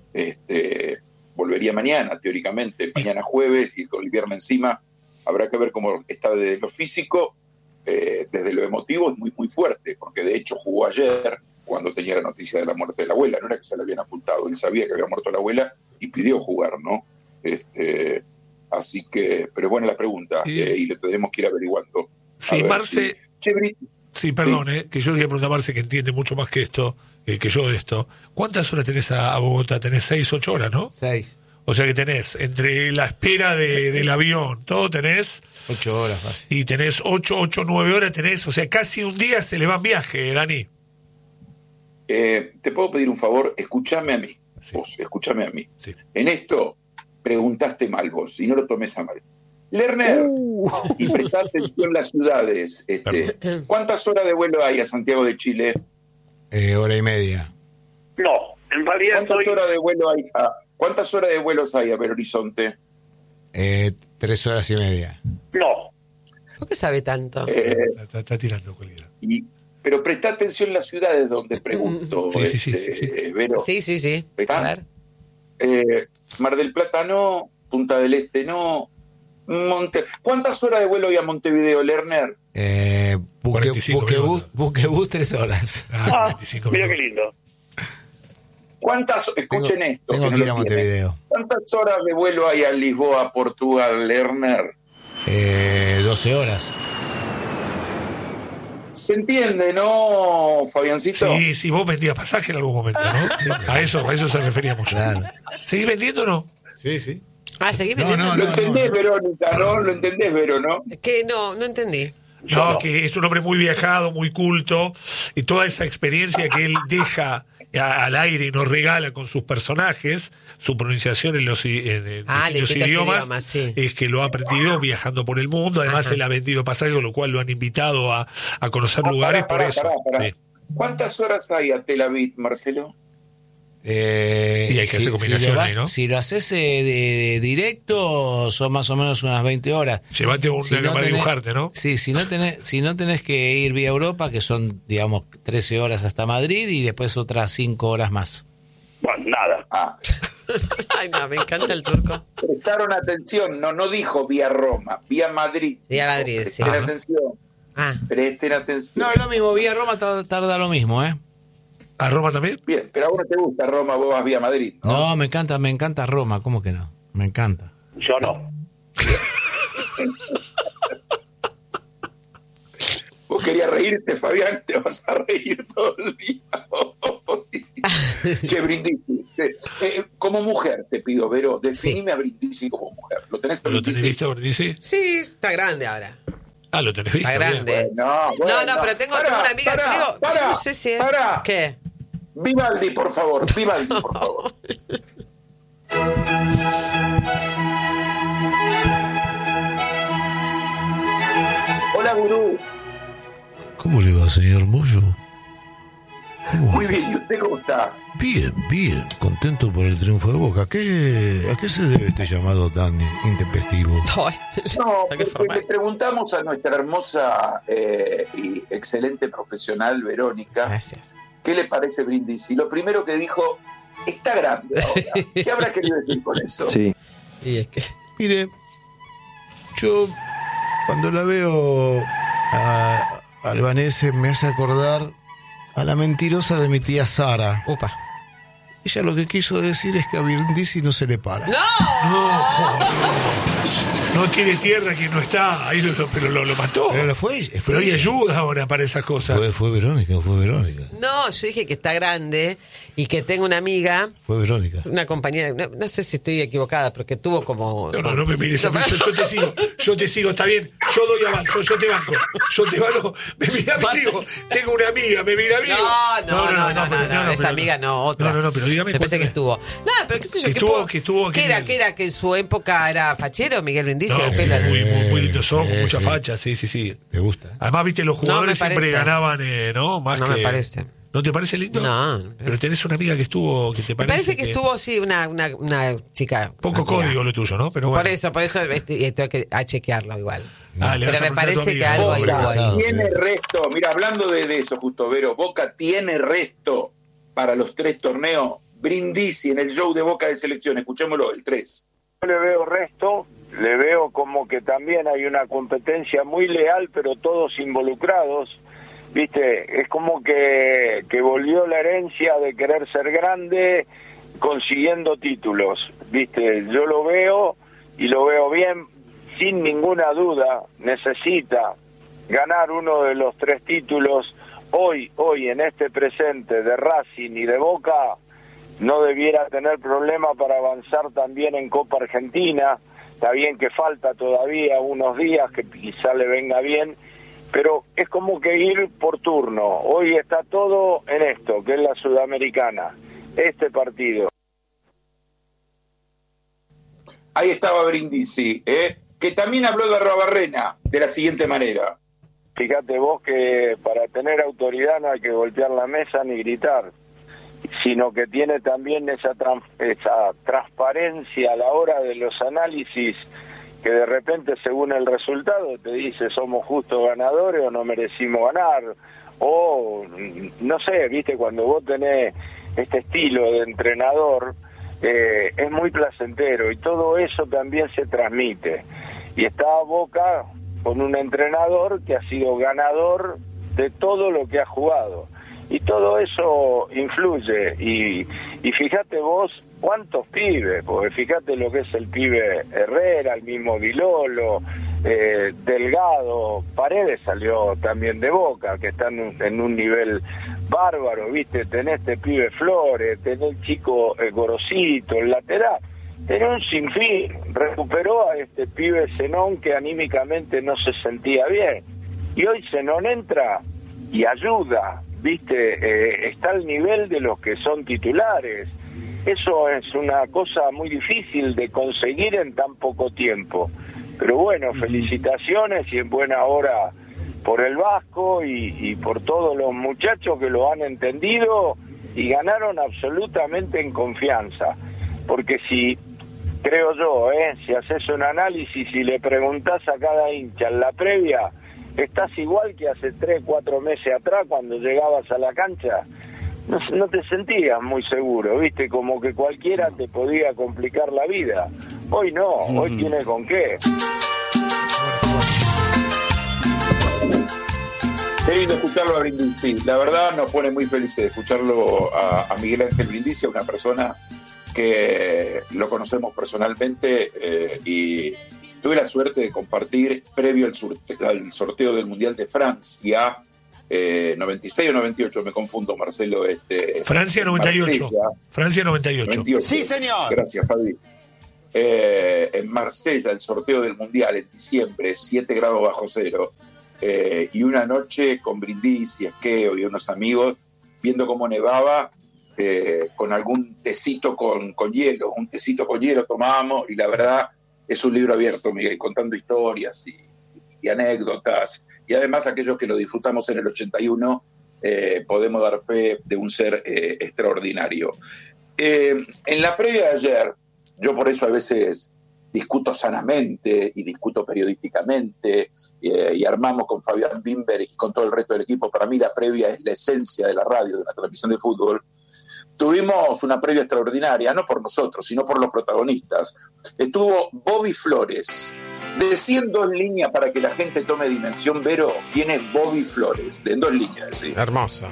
este, volvería mañana, teóricamente, mañana jueves, y con el viernes encima. Habrá que ver cómo está desde lo físico. Eh, desde lo emotivo es muy muy fuerte, porque de hecho jugó ayer cuando tenía la noticia de la muerte de la abuela. No era que se la habían ocultado, él sabía que había muerto la abuela y pidió jugar, ¿no? Este, así que, pero es buena la pregunta, y, eh, y le tendremos que ir averiguando. Sí, Marce, si... Che, sí, perdón, sí. Eh, que yo quería preguntar a Marce, que entiende mucho más que esto, eh, que yo de esto. ¿Cuántas horas tenés a, a Bogotá? Tenés seis, ocho horas, ¿no? Seis. O sea que tenés, entre la espera de, del avión, todo tenés... Ocho horas fácil. Y tenés ocho, ocho, nueve horas, tenés, o sea, casi un día se le va en viaje, Dani. Eh, te puedo pedir un favor, escúchame a mí. Sí. Vos, escúchame a mí. Sí. En esto preguntaste mal vos, y no lo tomes a mal. Lerner, uh. y prestá atención las ciudades. Este, ¿Cuántas horas de vuelo hay a Santiago de Chile? Eh, hora y media. No, en realidad ¿Cuántas soy... horas de vuelo hay a, ¿Cuántas horas de vuelos hay a Belo Horizonte? Eh, tres horas y media. No. ¿Por qué sabe tanto? Eh, Está, está tirando cualquiera. y, pero presta atención en las ciudades donde pregunto. Sí, sí, sí, este, sí, sí. Vero. Sí, sí, sí. ¿Está? A ver. Eh, Mar del Plata no, Punta del Este no, Monte... ¿Cuántas horas de vuelo hay a Montevideo, Lerner? Eh, buque, cuarenta y cinco buquebús, minutos. buquebús, tres horas. Ah, Ah, veinticinco mira qué minutos. lindo. ¿Cuántas, escuchen Tengo- esto, tengo que no que ir lo a tienen. Montevideo. ¿Cuántas horas de vuelo hay a Lisboa, Portugal, Lerner? Eh, doce horas. ¿Se entiende, no, Fabiancito? Sí, sí, vos vendías pasaje en algún momento, ¿no? A eso, a eso se refería mucho. Claro. ¿Seguís vendiendo o no? Sí, sí. Ah, seguí No, vendiendo. no, Lo no. entendés, Verónica, ¿no? Lo entendés, Vero, ¿no? Que no, no entendí. No, que es un hombre muy viajado, muy culto, y toda esa experiencia que él deja a- al aire y nos regala con sus personajes, su pronunciación en los, i- en, en Ah, distintos distintos idiomas, idiomas, sí. es que lo ha aprendido viajando por el mundo. Además, Ajá. él ha vendido pasajes, con lo cual lo han invitado a, a conocer Ah, lugares pará, por pará, eso. pará, pará. Sí. ¿Cuántas horas hay a Tel Aviv, Marcelo? Eh, Y hay que hacer si, combinación si lo, ahí, vas- ¿no? si lo haces eh, de, de directo, son más o menos unas veinte horas. Llévate una Si no para tenés- dibujarte, ¿no? Sí, si no, tenés, si no tenés que ir vía Europa, que son, digamos, trece horas hasta Madrid y después otras cinco horas más. Bueno, nada. Ah, Ay, no, me encanta el turco. prestaron atención, no, no dijo vía Roma, vía Madrid. Vía Madrid, sí. Presten Ajá. atención, Ah, presten atención. No, es lo mismo, vía Roma tarda, tarda lo mismo, ¿eh? ¿A Roma también? Bien, pero a vos no te gusta Roma, vos vas vía Madrid, ¿no? No, me encanta, me encanta Roma, ¿cómo que no? Me encanta. Yo no. Vos querías reírte, Fabián, te vas a reír todo el día. Che, Brindisi, eh, eh, como mujer te pido, Vero, definime a Brindisi como mujer. ¿Lo tenés a ¿Lo tenés Brindisi? visto, dice? sí, está grande ahora. Ah, lo tenés visto. Está bien. grande. No, bueno, no, no, pero tengo, pará, tengo una amiga, pará, creo, pará, no sé si es... pará. ¿Qué? Vivaldi, por favor, Vivaldi, por favor. Hola, gurú. ¿Cómo le va, señor Moyo? Muy bien, ¿y usted cómo está? Bien, bien, contento por el triunfo de Boca. ¿Qué, ¿A qué se debe este llamado tan intempestivo? Ay, No, qué porque formal. le preguntamos a nuestra hermosa eh, y excelente profesional Verónica, Gracias. ¿qué le parece Brindisi? Lo primero que dijo, está grande ahora. ¿Qué habrá querido decir con eso? Sí. Y es que... Mire, yo cuando la veo a Albanese me hace acordar a la mentirosa de mi tía Sara. Upa. Ella lo que quiso decir es que a Brindisi no se le para. ¡No! No, joder. No tiene tierra que no está. Ahí lo, lo- pero lo, lo mató. Pero lo fue, fue Pero hay ella. ayuda ahora para esas cosas. Fue, fue Verónica, fue Verónica. No, yo dije que está grande y que tengo una amiga, Fue Verónica. una compañera, no, no sé si estoy equivocada, porque tuvo como... No, no, no me mires a mí, yo, yo te sigo, yo te sigo, está bien, yo doy aval, yo, yo te banco, yo te banco, me mira a mí, digo, tengo una amiga, me mira a mí. digo, No, no, no, no, no, pero- no, esa pero- amiga no, otra. No, no, no, pero dígame. Me parece que cuéntame. estuvo. No, pero qué sé yo, Que que, estuvo- pudo- que estuvo- que que- era, que era que en su época era fachero, Miguel Brindisi, No, el pelo era- muy, muy, muy lindos ojos, Sí, mucha sí. facha, sí, sí, sí. ¿Te gusta? Además, viste, los jugadores No me siempre parece. ganaban, eh, ¿no? Más No que... me parece. ¿No te parece lindo? No. Pero tenés una amiga que estuvo, que te Me parece parece que estuvo, sí, una, una, una chica. Poco amiga. código lo tuyo, ¿no? Pero bueno. Por eso, por eso este, tengo que a chequearlo igual. Ah, le Pero vas a me preguntar a tu parece que amiga. algo Pobre hay algo ahí. casado. Tiene sí. resto, mira, hablando de, de eso justo, Vero, Boca tiene resto para los tres torneos. Brindisi en el show de Boca de Selección, escuchémoslo, el tres. Yo le veo resto, le veo como que también hay una competencia muy leal, pero todos involucrados, viste, es como que, que volvió la herencia de querer ser grande consiguiendo títulos, viste, yo lo veo y lo veo bien, sin ninguna duda, necesita ganar uno de los tres títulos hoy, hoy en este presente de Racing y de Boca, no debiera tener problema para avanzar también en Copa Argentina. Está bien que falta todavía unos días, que quizá le venga bien, pero es como que ir por turno. Hoy está todo en esto, que es la Sudamericana, este partido. Ahí estaba Brindisi, ¿eh? Que también habló de Arruabarrena de la siguiente manera. Fíjate vos que para tener autoridad no hay que golpear la mesa ni gritar, sino que tiene también esa, trans, esa transparencia a la hora de los análisis, que de repente según el resultado te dice somos justos ganadores o no merecimos ganar, o no sé, viste, cuando vos tenés este estilo de entrenador, eh, es muy placentero y todo eso también se transmite. Y está Boca con un entrenador que ha sido ganador de todo lo que ha jugado. Y todo eso influye, y, y fíjate vos cuántos pibes, porque fíjate lo que es el pibe Herrera, el mismo Vilolo, eh, Delgado, Paredes salió también de Boca, que están en, en un nivel bárbaro, viste, tenés este pibe Flores, tenés el chico eh, Gorosito, el lateral, tenés un sinfín, recuperó a este pibe Zenón que anímicamente no se sentía bien, y hoy Zenón entra y ayuda, viste, eh, está al nivel de los que son titulares. Eso es una cosa muy difícil de conseguir en tan poco tiempo. Pero bueno, felicitaciones y en buena hora por el Vasco y, y por todos los muchachos que lo han entendido y ganaron absolutamente en confianza. Porque si, creo yo, eh, si haces un análisis y le preguntás a cada hincha en la previa, estás igual que hace tres, cuatro meses atrás cuando llegabas a la cancha, no, no te sentías muy seguro, viste, como que cualquiera te podía complicar la vida. Hoy no, hoy tiene con qué. Qué lindo escucharlo a Brindisi, la verdad nos pone muy felices escucharlo a, a Miguel Ángel Brindisi, una persona que lo conocemos personalmente eh, y tuve la suerte de compartir previo al, sorteo, al sorteo del Mundial de Francia, eh, noventa y seis o noventa y ocho, me confundo, Marcelo. Este, Francia noventa y ocho. Marsella, Francia noventa y ocho. noventa y ocho. Sí, señor. Gracias, Fabi. Eh, en Marsella, el sorteo del Mundial en diciembre, siete grados bajo cero, eh, y una noche con Brindisi, Esqueo y unos amigos, viendo cómo nevaba, eh, con algún tecito con, con hielo, un tecito con hielo tomábamos, y la verdad es un libro abierto, Miguel, contando historias y, y anécdotas, y además aquellos que lo disfrutamos en el ochenta y uno eh, podemos dar fe de un ser eh, extraordinario. Eh, en la previa de ayer, yo por eso a veces discuto sanamente y discuto periodísticamente eh, y armamos con Fabián Bimber y con todo el resto del equipo. Para mí la previa es la esencia de la radio, de la transmisión de fútbol. Tuvimos una previa extraordinaria, no por nosotros, sino por los protagonistas. Estuvo Bobby Flores. Decí en dos líneas para que la gente tome dimensión, Vero, quién es Bobby Flores. De en dos líneas, ¿sí? Hermoso.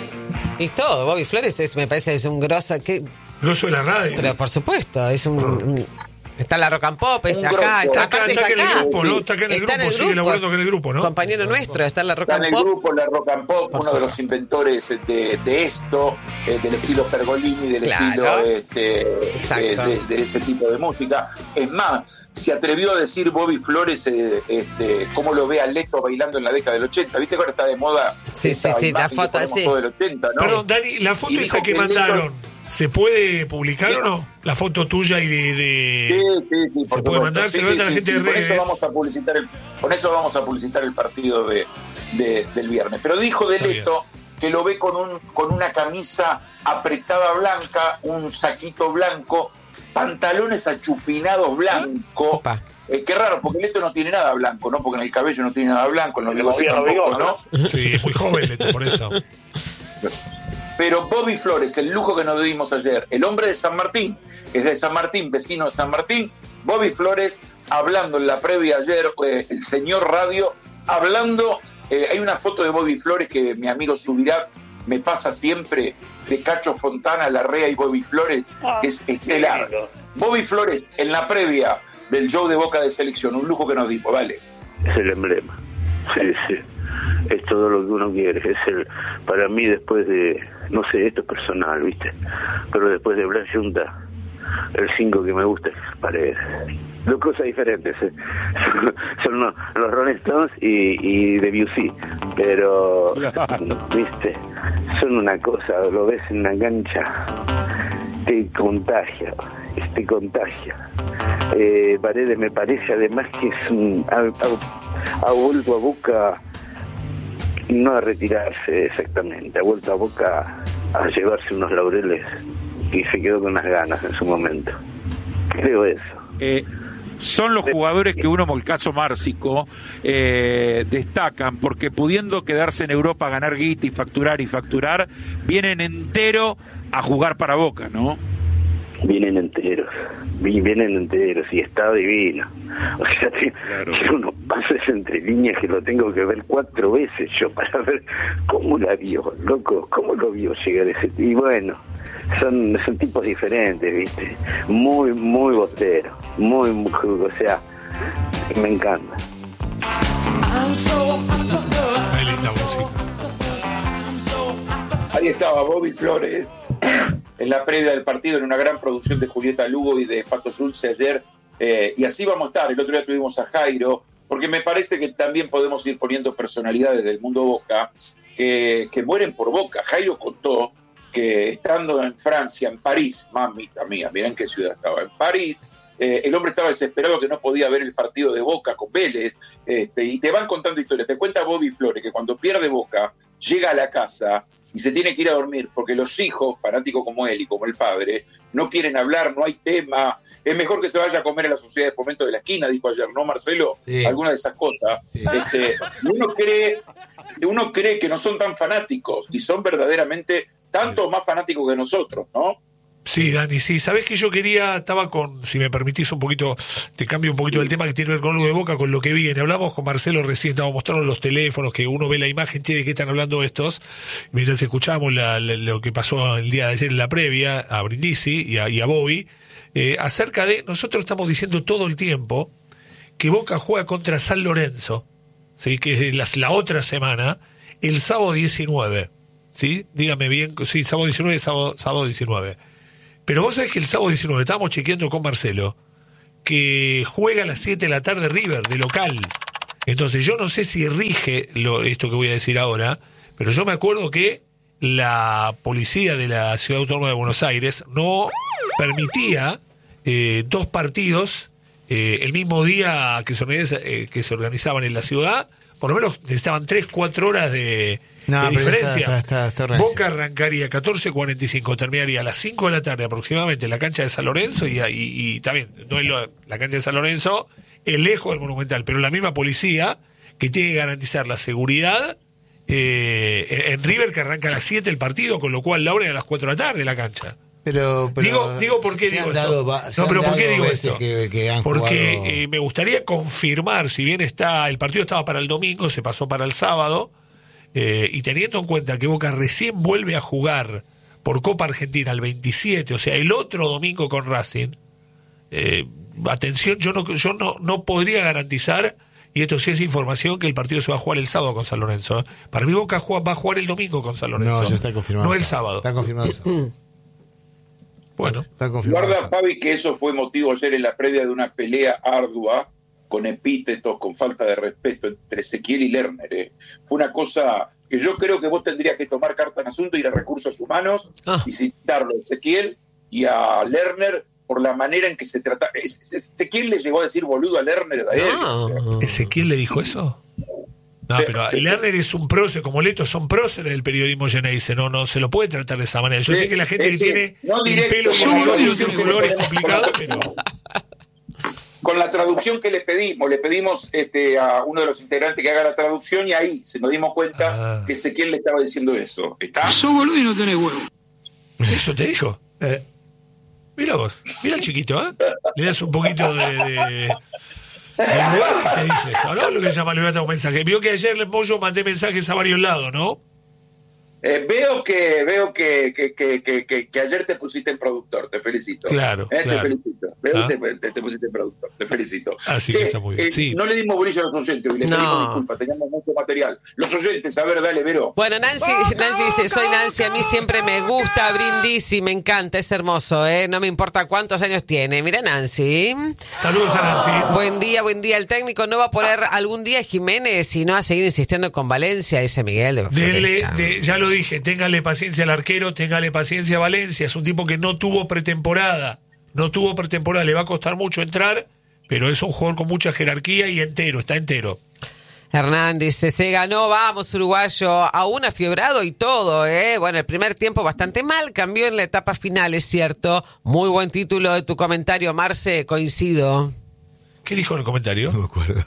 Y todo, Bobby Flores es, me parece, es un grosso... que grosso de la radio. Pero por supuesto, es un... un está la Rock and Pop, está Un acá, está, Acá, aparte está es en el acá. grupo, ¿no? Está acá en el Está grupo, en el sigue grupo. laburando con el grupo, ¿no? Compañero nuestro, está en la Rock Está en and el Pop. grupo, la Rock and Pop, Por uno de los inventores de, de esto, eh, del estilo Pergolini, del Claro. estilo este, Exacto. eh, de, de ese tipo de música. Es más, se atrevió a decir Bobby Flores eh, este, cómo lo ve a Leto bailando en la década del ochenta. ¿Viste que ahora está de moda? Sí, esa sí, sí, la imagen que foto, ponemos sí. todo del ochenta, ¿no? Perdón, Dani, la foto Y esa dijo que que mandaron, Leto- ¿se puede publicar o no? La foto tuya y de... de... Sí, sí, sí, por se puede supuesto. mandar, se Sí, lo manda sí, a la gente sí, de con redes. eso vamos a publicitar el, con eso vamos a publicitar el partido de, de- del viernes. Pero dijo de Está Leto que lo ve con un con una camisa apretada blanca, un saquito blanco, pantalones achupinados blancos. Opa. Eh, qué raro, porque Leto no tiene nada blanco, ¿no? Porque en el cabello no tiene nada blanco, en los En el negocios gobierno tampoco, Vigón, ¿no? Sí, es muy joven Leto, por eso. Pero Bobby Flores, el lujo que nos dimos ayer, el hombre de San Martín, es de San Martín, vecino de San Martín, Bobby Flores, hablando en la previa ayer, eh, el señor radio, hablando, eh, hay una foto de Bobby Flores que mi amigo Subirá me pasa siempre, de Cacho Fontana, Larrea y Bobby Flores, Ah, que es estelar. qué lindo. Bobby Flores, en la previa del show de Boca de Selección, un lujo que nos dimos, vale. Es el emblema. Sí, sí. es todo lo que uno quiere. Es el, para mí, después de, no sé, esto es personal, ¿viste? Pero después de Blas Junta, el cinco que me gusta es Paredes. Dos cosas diferentes, ¿eh? son, son los, los Rolling Stones y, y Debussy, pero, ¿viste? Son una cosa, lo ves en la cancha, te contagia, te contagia. Eh, Paredes me parece además que es un, ha, ha, ha vuelto a Boca, no a retirarse exactamente, ha vuelto a Boca a llevarse unos laureles y se quedó con las ganas en su momento. Creo eso. Eh, son los jugadores que uno, como el caso Márcico, eh, destacan, porque pudiendo quedarse en Europa, ganar guita y facturar y facturar, vienen entero a jugar para Boca, ¿no? Vienen enteros, vienen enteros y está divino. O sea, claro. Tiene unos pases entre líneas que lo tengo que ver cuatro veces yo para ver cómo la vio, loco, cómo lo vio llegar ese. Y bueno, son, son tipos diferentes, ¿viste? Muy, muy bostero, muy, muy, o sea, me encanta. Qué linda música. Ahí estaba Bobby Flores en la previa del partido, en una gran producción de Julieta Lugo y de Pato Schulze ayer, eh, y así vamos a estar. El otro día tuvimos a Jairo, porque me parece que también podemos ir poniendo personalidades del mundo Boca eh, que mueren por Boca. Jairo contó que estando en Francia, en París, mamita mía, mirá en qué ciudad estaba, en París, eh, el hombre estaba desesperado que no podía ver el partido de Boca con Vélez, este, y te van contando historias. Te cuenta Bobby Flores que cuando pierde Boca, llega a la casa y se tiene que ir a dormir porque los hijos, fanáticos como él y como el padre, no quieren hablar, no hay tema, es mejor que se vaya a comer a la sociedad de fomento de la esquina, dijo ayer, ¿no, Marcelo? Sí. Alguna de esas cosas. Sí. Este, uno cree, uno cree que no son tan fanáticos y son verdaderamente tanto más fanáticos que nosotros, ¿no? Sí, Dani, sí. Sabés que yo quería, estaba con, si me permitís un poquito, te cambio un poquito el tema que tiene que ver con lo de Boca, con lo que viene. Hablamos con Marcelo recién, estábamos mostrando los teléfonos, que uno ve la imagen, che, ¿de qué están hablando estos? Mientras escuchábamos la, la, lo que pasó el día de ayer en la previa, a Brindisi y a, y a Bobby, eh, acerca de, nosotros estamos diciendo todo el tiempo que Boca juega contra San Lorenzo, ¿sí? Que es la, la otra semana, el sábado diecinueve, ¿sí? Dígame bien, sí, sábado diecinueve, sábado, sábado diecinueve. Pero vos sabés que el sábado diecinueve, estábamos chequeando con Marcelo, que juega a las siete de la tarde River, de local. Entonces yo no sé si rige lo, esto que voy a decir ahora, pero yo me acuerdo que la policía de la Ciudad Autónoma de Buenos Aires no permitía eh, dos partidos eh, el mismo día que se, organiza, eh, que se organizaban en la ciudad. Por lo menos necesitaban tres, cuatro horas de... No, de diferencia. Está, está, está, está Boca arrancaría catorce cuarenta y cinco, terminaría a las cinco de la tarde aproximadamente en la cancha de San Lorenzo y, y, y también, no es lo, la cancha de San Lorenzo es lejos del Monumental, pero la misma policía que tiene que garantizar la seguridad eh, en River, que arranca a las siete el partido, con lo cual la hora es a las cuatro de la tarde la cancha. Pero, pero digo, digo por qué digo dado, esto. Va, no, pero ¿por qué digo esto? Que, que Porque jugado... eh, me gustaría confirmar, si bien está el partido estaba para el domingo, se pasó para el sábado. Eh, y teniendo en cuenta que Boca recién vuelve a jugar por Copa Argentina el veintisiete, o sea, el otro domingo con Racing, eh, atención, yo no yo no, no podría garantizar, y esto sí es información, que el partido se va a jugar el sábado con San Lorenzo. ¿eh? Para mí Boca juega, va a jugar el domingo con San Lorenzo. No, ya está confirmado. No el sábado. Está confirmado eso. Bueno. Está confirmado. Guarda, Fabi, que eso fue motivo ayer en la previa de una pelea ardua, con epítetos, con falta de respeto entre Ezequiel y Lerner. ¿eh? Fue una cosa que yo creo que vos tendrías que tomar carta en asunto, ir a Recursos Humanos ah. y citarlo a Ezequiel y a Lerner por la manera en que se trata. Ezequiel le llegó a decir boludo a Lerner. A él. No. ¿Ezequiel le dijo eso? No, pero sí, Lerner sí. Es un prócer, como Leto son próceres del periodismo Geneise, no, no se lo puede tratar de esa manera. Yo sí, sé que la gente que sí. tiene no el pelo y el bigote de un color es complicado, pero... Con la traducción que le pedimos, le pedimos este, a uno de los integrantes que haga la traducción y ahí se nos dimos cuenta ah. que Ezequiel le estaba diciendo eso. ¿Está? Sos boludo y no tenés huevo. ¿Eso te dijo? Eh. Mira vos, mira el chiquito, ¿eh? Le das un poquito de... de... de lugar y te dice eso, ¿no? Lo que se llama, le voy a dar un mensaje. Vio que ayer en Moyo mandé mensajes a varios lados, ¿no? Eh, veo que veo que, que, que, que, que, que ayer te pusiste en productor, te felicito. Claro, eh, claro. Te felicito. Veo ¿Ah? que te, te pusiste en productor, te felicito. Así Che, que está muy bien. eh, Sí. No le dimos brillo a los oyentes, hoy les No. pedimos disculpas, teníamos mucho material. Los oyentes, a ver, dale, Vero. Bueno, Nancy, Nancy dice, soy Nancy, a mí siempre me gusta Brindisi, me encanta, es hermoso, ¿eh? No me importa cuántos años tiene. Mira, Nancy. Saludos a Nancy. Buen día, buen día. El técnico no va a poner algún día Jiménez y no va a seguir insistiendo con Valencia, dice Miguel. De Dele, Floresta. de, ya lo dije, téngale paciencia al arquero, téngale paciencia a Valencia. Es un tipo que no tuvo pretemporada. No tuvo pretemporada, le va a costar mucho entrar, pero es un jugador con mucha jerarquía y entero, está entero. Hernán dice, se ganó, vamos uruguayo, aún afiebrado y todo, ¿eh? Bueno, el primer tiempo bastante mal, cambió en la etapa final, es cierto. Muy buen título de tu comentario, Marce, coincido. ¿Qué dijo en el comentario? No me acuerdo.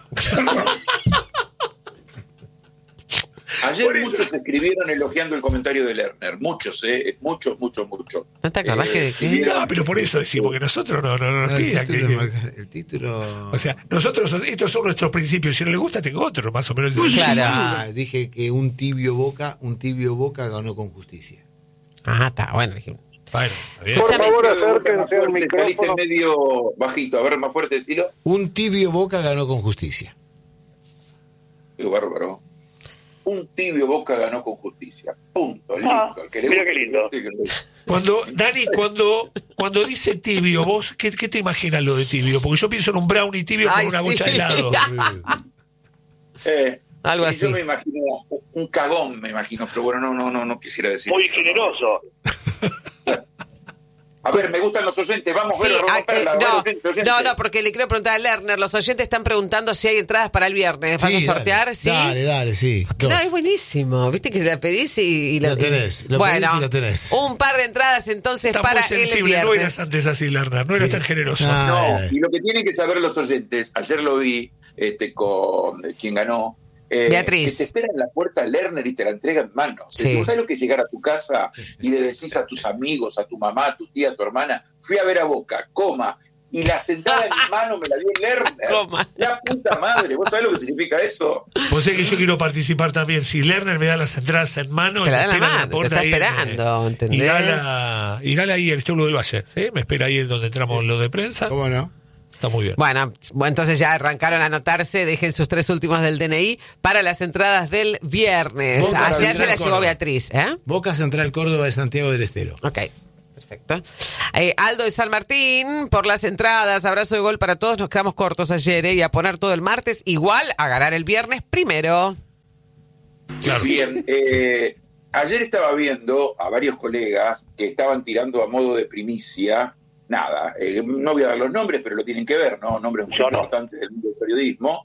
Ayer muchos escribieron elogiando el comentario de Lerner, muchos, eh, muchos, muchos, muchos. ¿No te acordás Eh, que- que- No, pero por eso decimos que nosotros no, no, no nos No, el, pidan que- título, que- el título. O sea, nosotros, estos son nuestros principios. Si no le gusta, tengo otro, más o menos. Claro. Ah, dije que un tibio Boca, un tibio Boca ganó con justicia. Ah, está, bueno. Bueno, está bien. Por favor, Más acérquense al fuerte, saliste micrófono. medio bajito, a ver, más fuerte, decilo. Un tibio Boca ganó con justicia. Qué bárbaro. Un tibio Boca ganó con justicia. Punto. Ah, Listo. El que le mira guste, qué lindo. Cuando, Dani, cuando, cuando dice tibio, vos, ¿qué, ¿qué te imaginas lo de tibio? Porque yo pienso en un brownie tibio Ay, con una sí. gocha de helado. Eh, Algo y así. Yo me imagino un cagón, me imagino, pero bueno, no, no, no, no quisiera decir Muy eso. generoso. A ver, me gustan los oyentes, vamos Sí, a ver, ah, eh, romperla, no, oyentes, oyentes. no, no, porque le quiero preguntar a Lerner, los oyentes están preguntando si hay entradas para el viernes. ¿Vas Sí, a sortear? Dale, Sí. dale, dale, sí. Dos. No, es buenísimo. Viste que la pedís y, y Lo tenés, lo bueno, pedís y lo tenés. un par de entradas entonces Está para muy el sensible, no eras viernes. antes así, Lerner, no eras Sí. tan generoso. Ah. No, Ay. y lo que tienen que saber los oyentes, ayer lo vi este, con quien ganó, eh, Beatriz. que te espera en la puerta Lerner y te la entrega en manos. Sí. ¿Vos sabés lo que es llegar a tu casa y le decís a tus amigos, a tu mamá, a tu tía, a tu hermana, fui a ver a Boca, coma, y la sentada en mi mano me la dio Lerner? Coma. La puta madre, ¿vos sabés lo que significa eso? Vos sabés que yo quiero participar también. Si Lerner me da las entradas en mano, Te la me da en la espera mano, puerta te está ahí en, esperando, eh, ¿entendés? Irala, Irala ahí, el Establo del Valle, ¿sí? Me espera ahí donde entramos lo de prensa. ¿Cómo no? Está muy bien. Bueno, bueno, entonces ya arrancaron a anotarse, dejen sus tres últimos del D N I para las entradas del viernes. Boca Ayer se Central la llevó Córdoba. Beatriz, ¿eh? Boca Central Córdoba de Santiago del Estero. Ok, perfecto. Eh, Aldo de San Martín, por las entradas, abrazo de gol para todos, nos quedamos cortos ayer, ¿eh? Y a poner todo el martes, igual a ganar el viernes primero. Claro. Bien, eh, ayer estaba viendo a varios colegas que estaban tirando a modo de primicia, nada, eh, no voy a dar los nombres, pero lo tienen que ver, ¿no? Nombres muy Yo no. importantes del mundo del periodismo,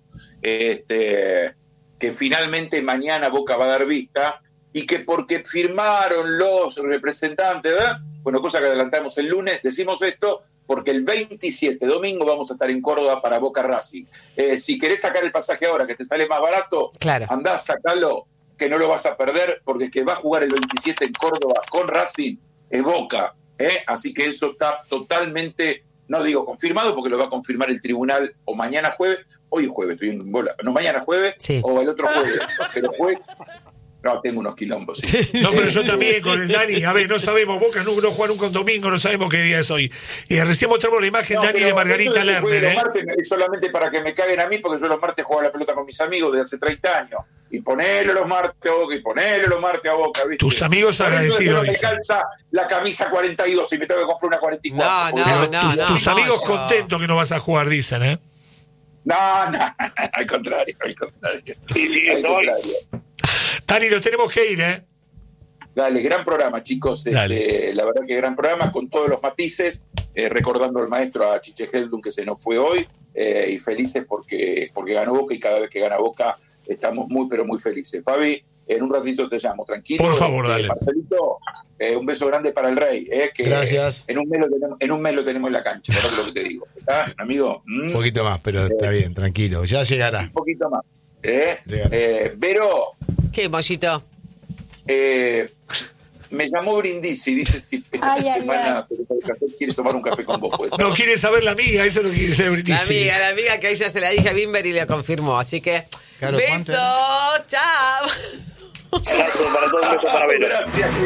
este, que finalmente mañana Boca va a dar vista y que porque firmaron los representantes, ¿verdad? Bueno, cosa que adelantamos el lunes, decimos esto porque el veintisiete, domingo, vamos a estar en Córdoba para Boca Racing. Eh, si querés sacar el pasaje ahora, que te sale más barato, Claro. andá, sacalo, que no lo vas a perder, porque el que va a jugar el veintisiete en Córdoba con Racing es Boca, ¿eh? Así que eso está totalmente, no digo confirmado, porque lo va a confirmar el tribunal o mañana jueves, hoy es jueves, estoy en bola, no, mañana jueves, Sí. o el otro jueves, pero jueves, no, tengo unos quilombos, sí. No, pero yo también con el Dani, a ver, no sabemos, Boca no, no juega nunca un domingo, no sabemos qué día es hoy. Y recién mostramos la imagen, No, Dani, pero de Margarita eso de que juegue Lerner, los ¿eh? martes es solamente para que me caguen a mí, porque yo los martes juego a la pelota con mis amigos desde hace treinta años. Y ponele los martes a Boca, y ponele los martes a Boca, ¿viste? Tus amigos Por eso agradecidos, no me dicen. calza la camisa cuarenta y dos y me tengo que comprar una cuarenta y cuatro. No, porque no, me- no, tus no. tus amigos yo- contentos que no vas a jugar, dicen, ¿eh? No, no, al contrario, al contrario. Sí, sí, Al estoy. contrario. Dani, nos tenemos que ir, ¿eh? Dale, gran programa, chicos. Dale. Este, la verdad que gran programa con todos los matices, eh, recordando al maestro, a Chiche Heldun, que se nos fue hoy, eh, y felices porque, porque ganó Boca, y cada vez que gana Boca estamos muy, pero muy felices. Fabi, en un ratito te llamo, tranquilo. Por favor, Este, dale. Marcelito, eh, un beso grande para el Rey. Eh, que Gracias. En un, mes lo tenemos, en un mes lo tenemos en la cancha, ¿verdad? Lo que te digo. ¿Está, amigo? ¿Mm? Un poquito más, pero está bien, tranquilo. Ya llegará. Un poquito más. ¿Eh? Llegará. Eh, Vero, ¿Qué, Mollito? eh, me llamó Brindisi, dice si esta Ay, ay, semana quiere tomar un café con vos, pues. No quiere saber la amiga, eso es lo que quiere saber La Brindisi. amiga, la amiga que ella se la dije a Bimber y le confirmó. Así que, Claro, ¿cuánto besos, chao. Muchas abrazo para todos, un beso para Vero. Gracias.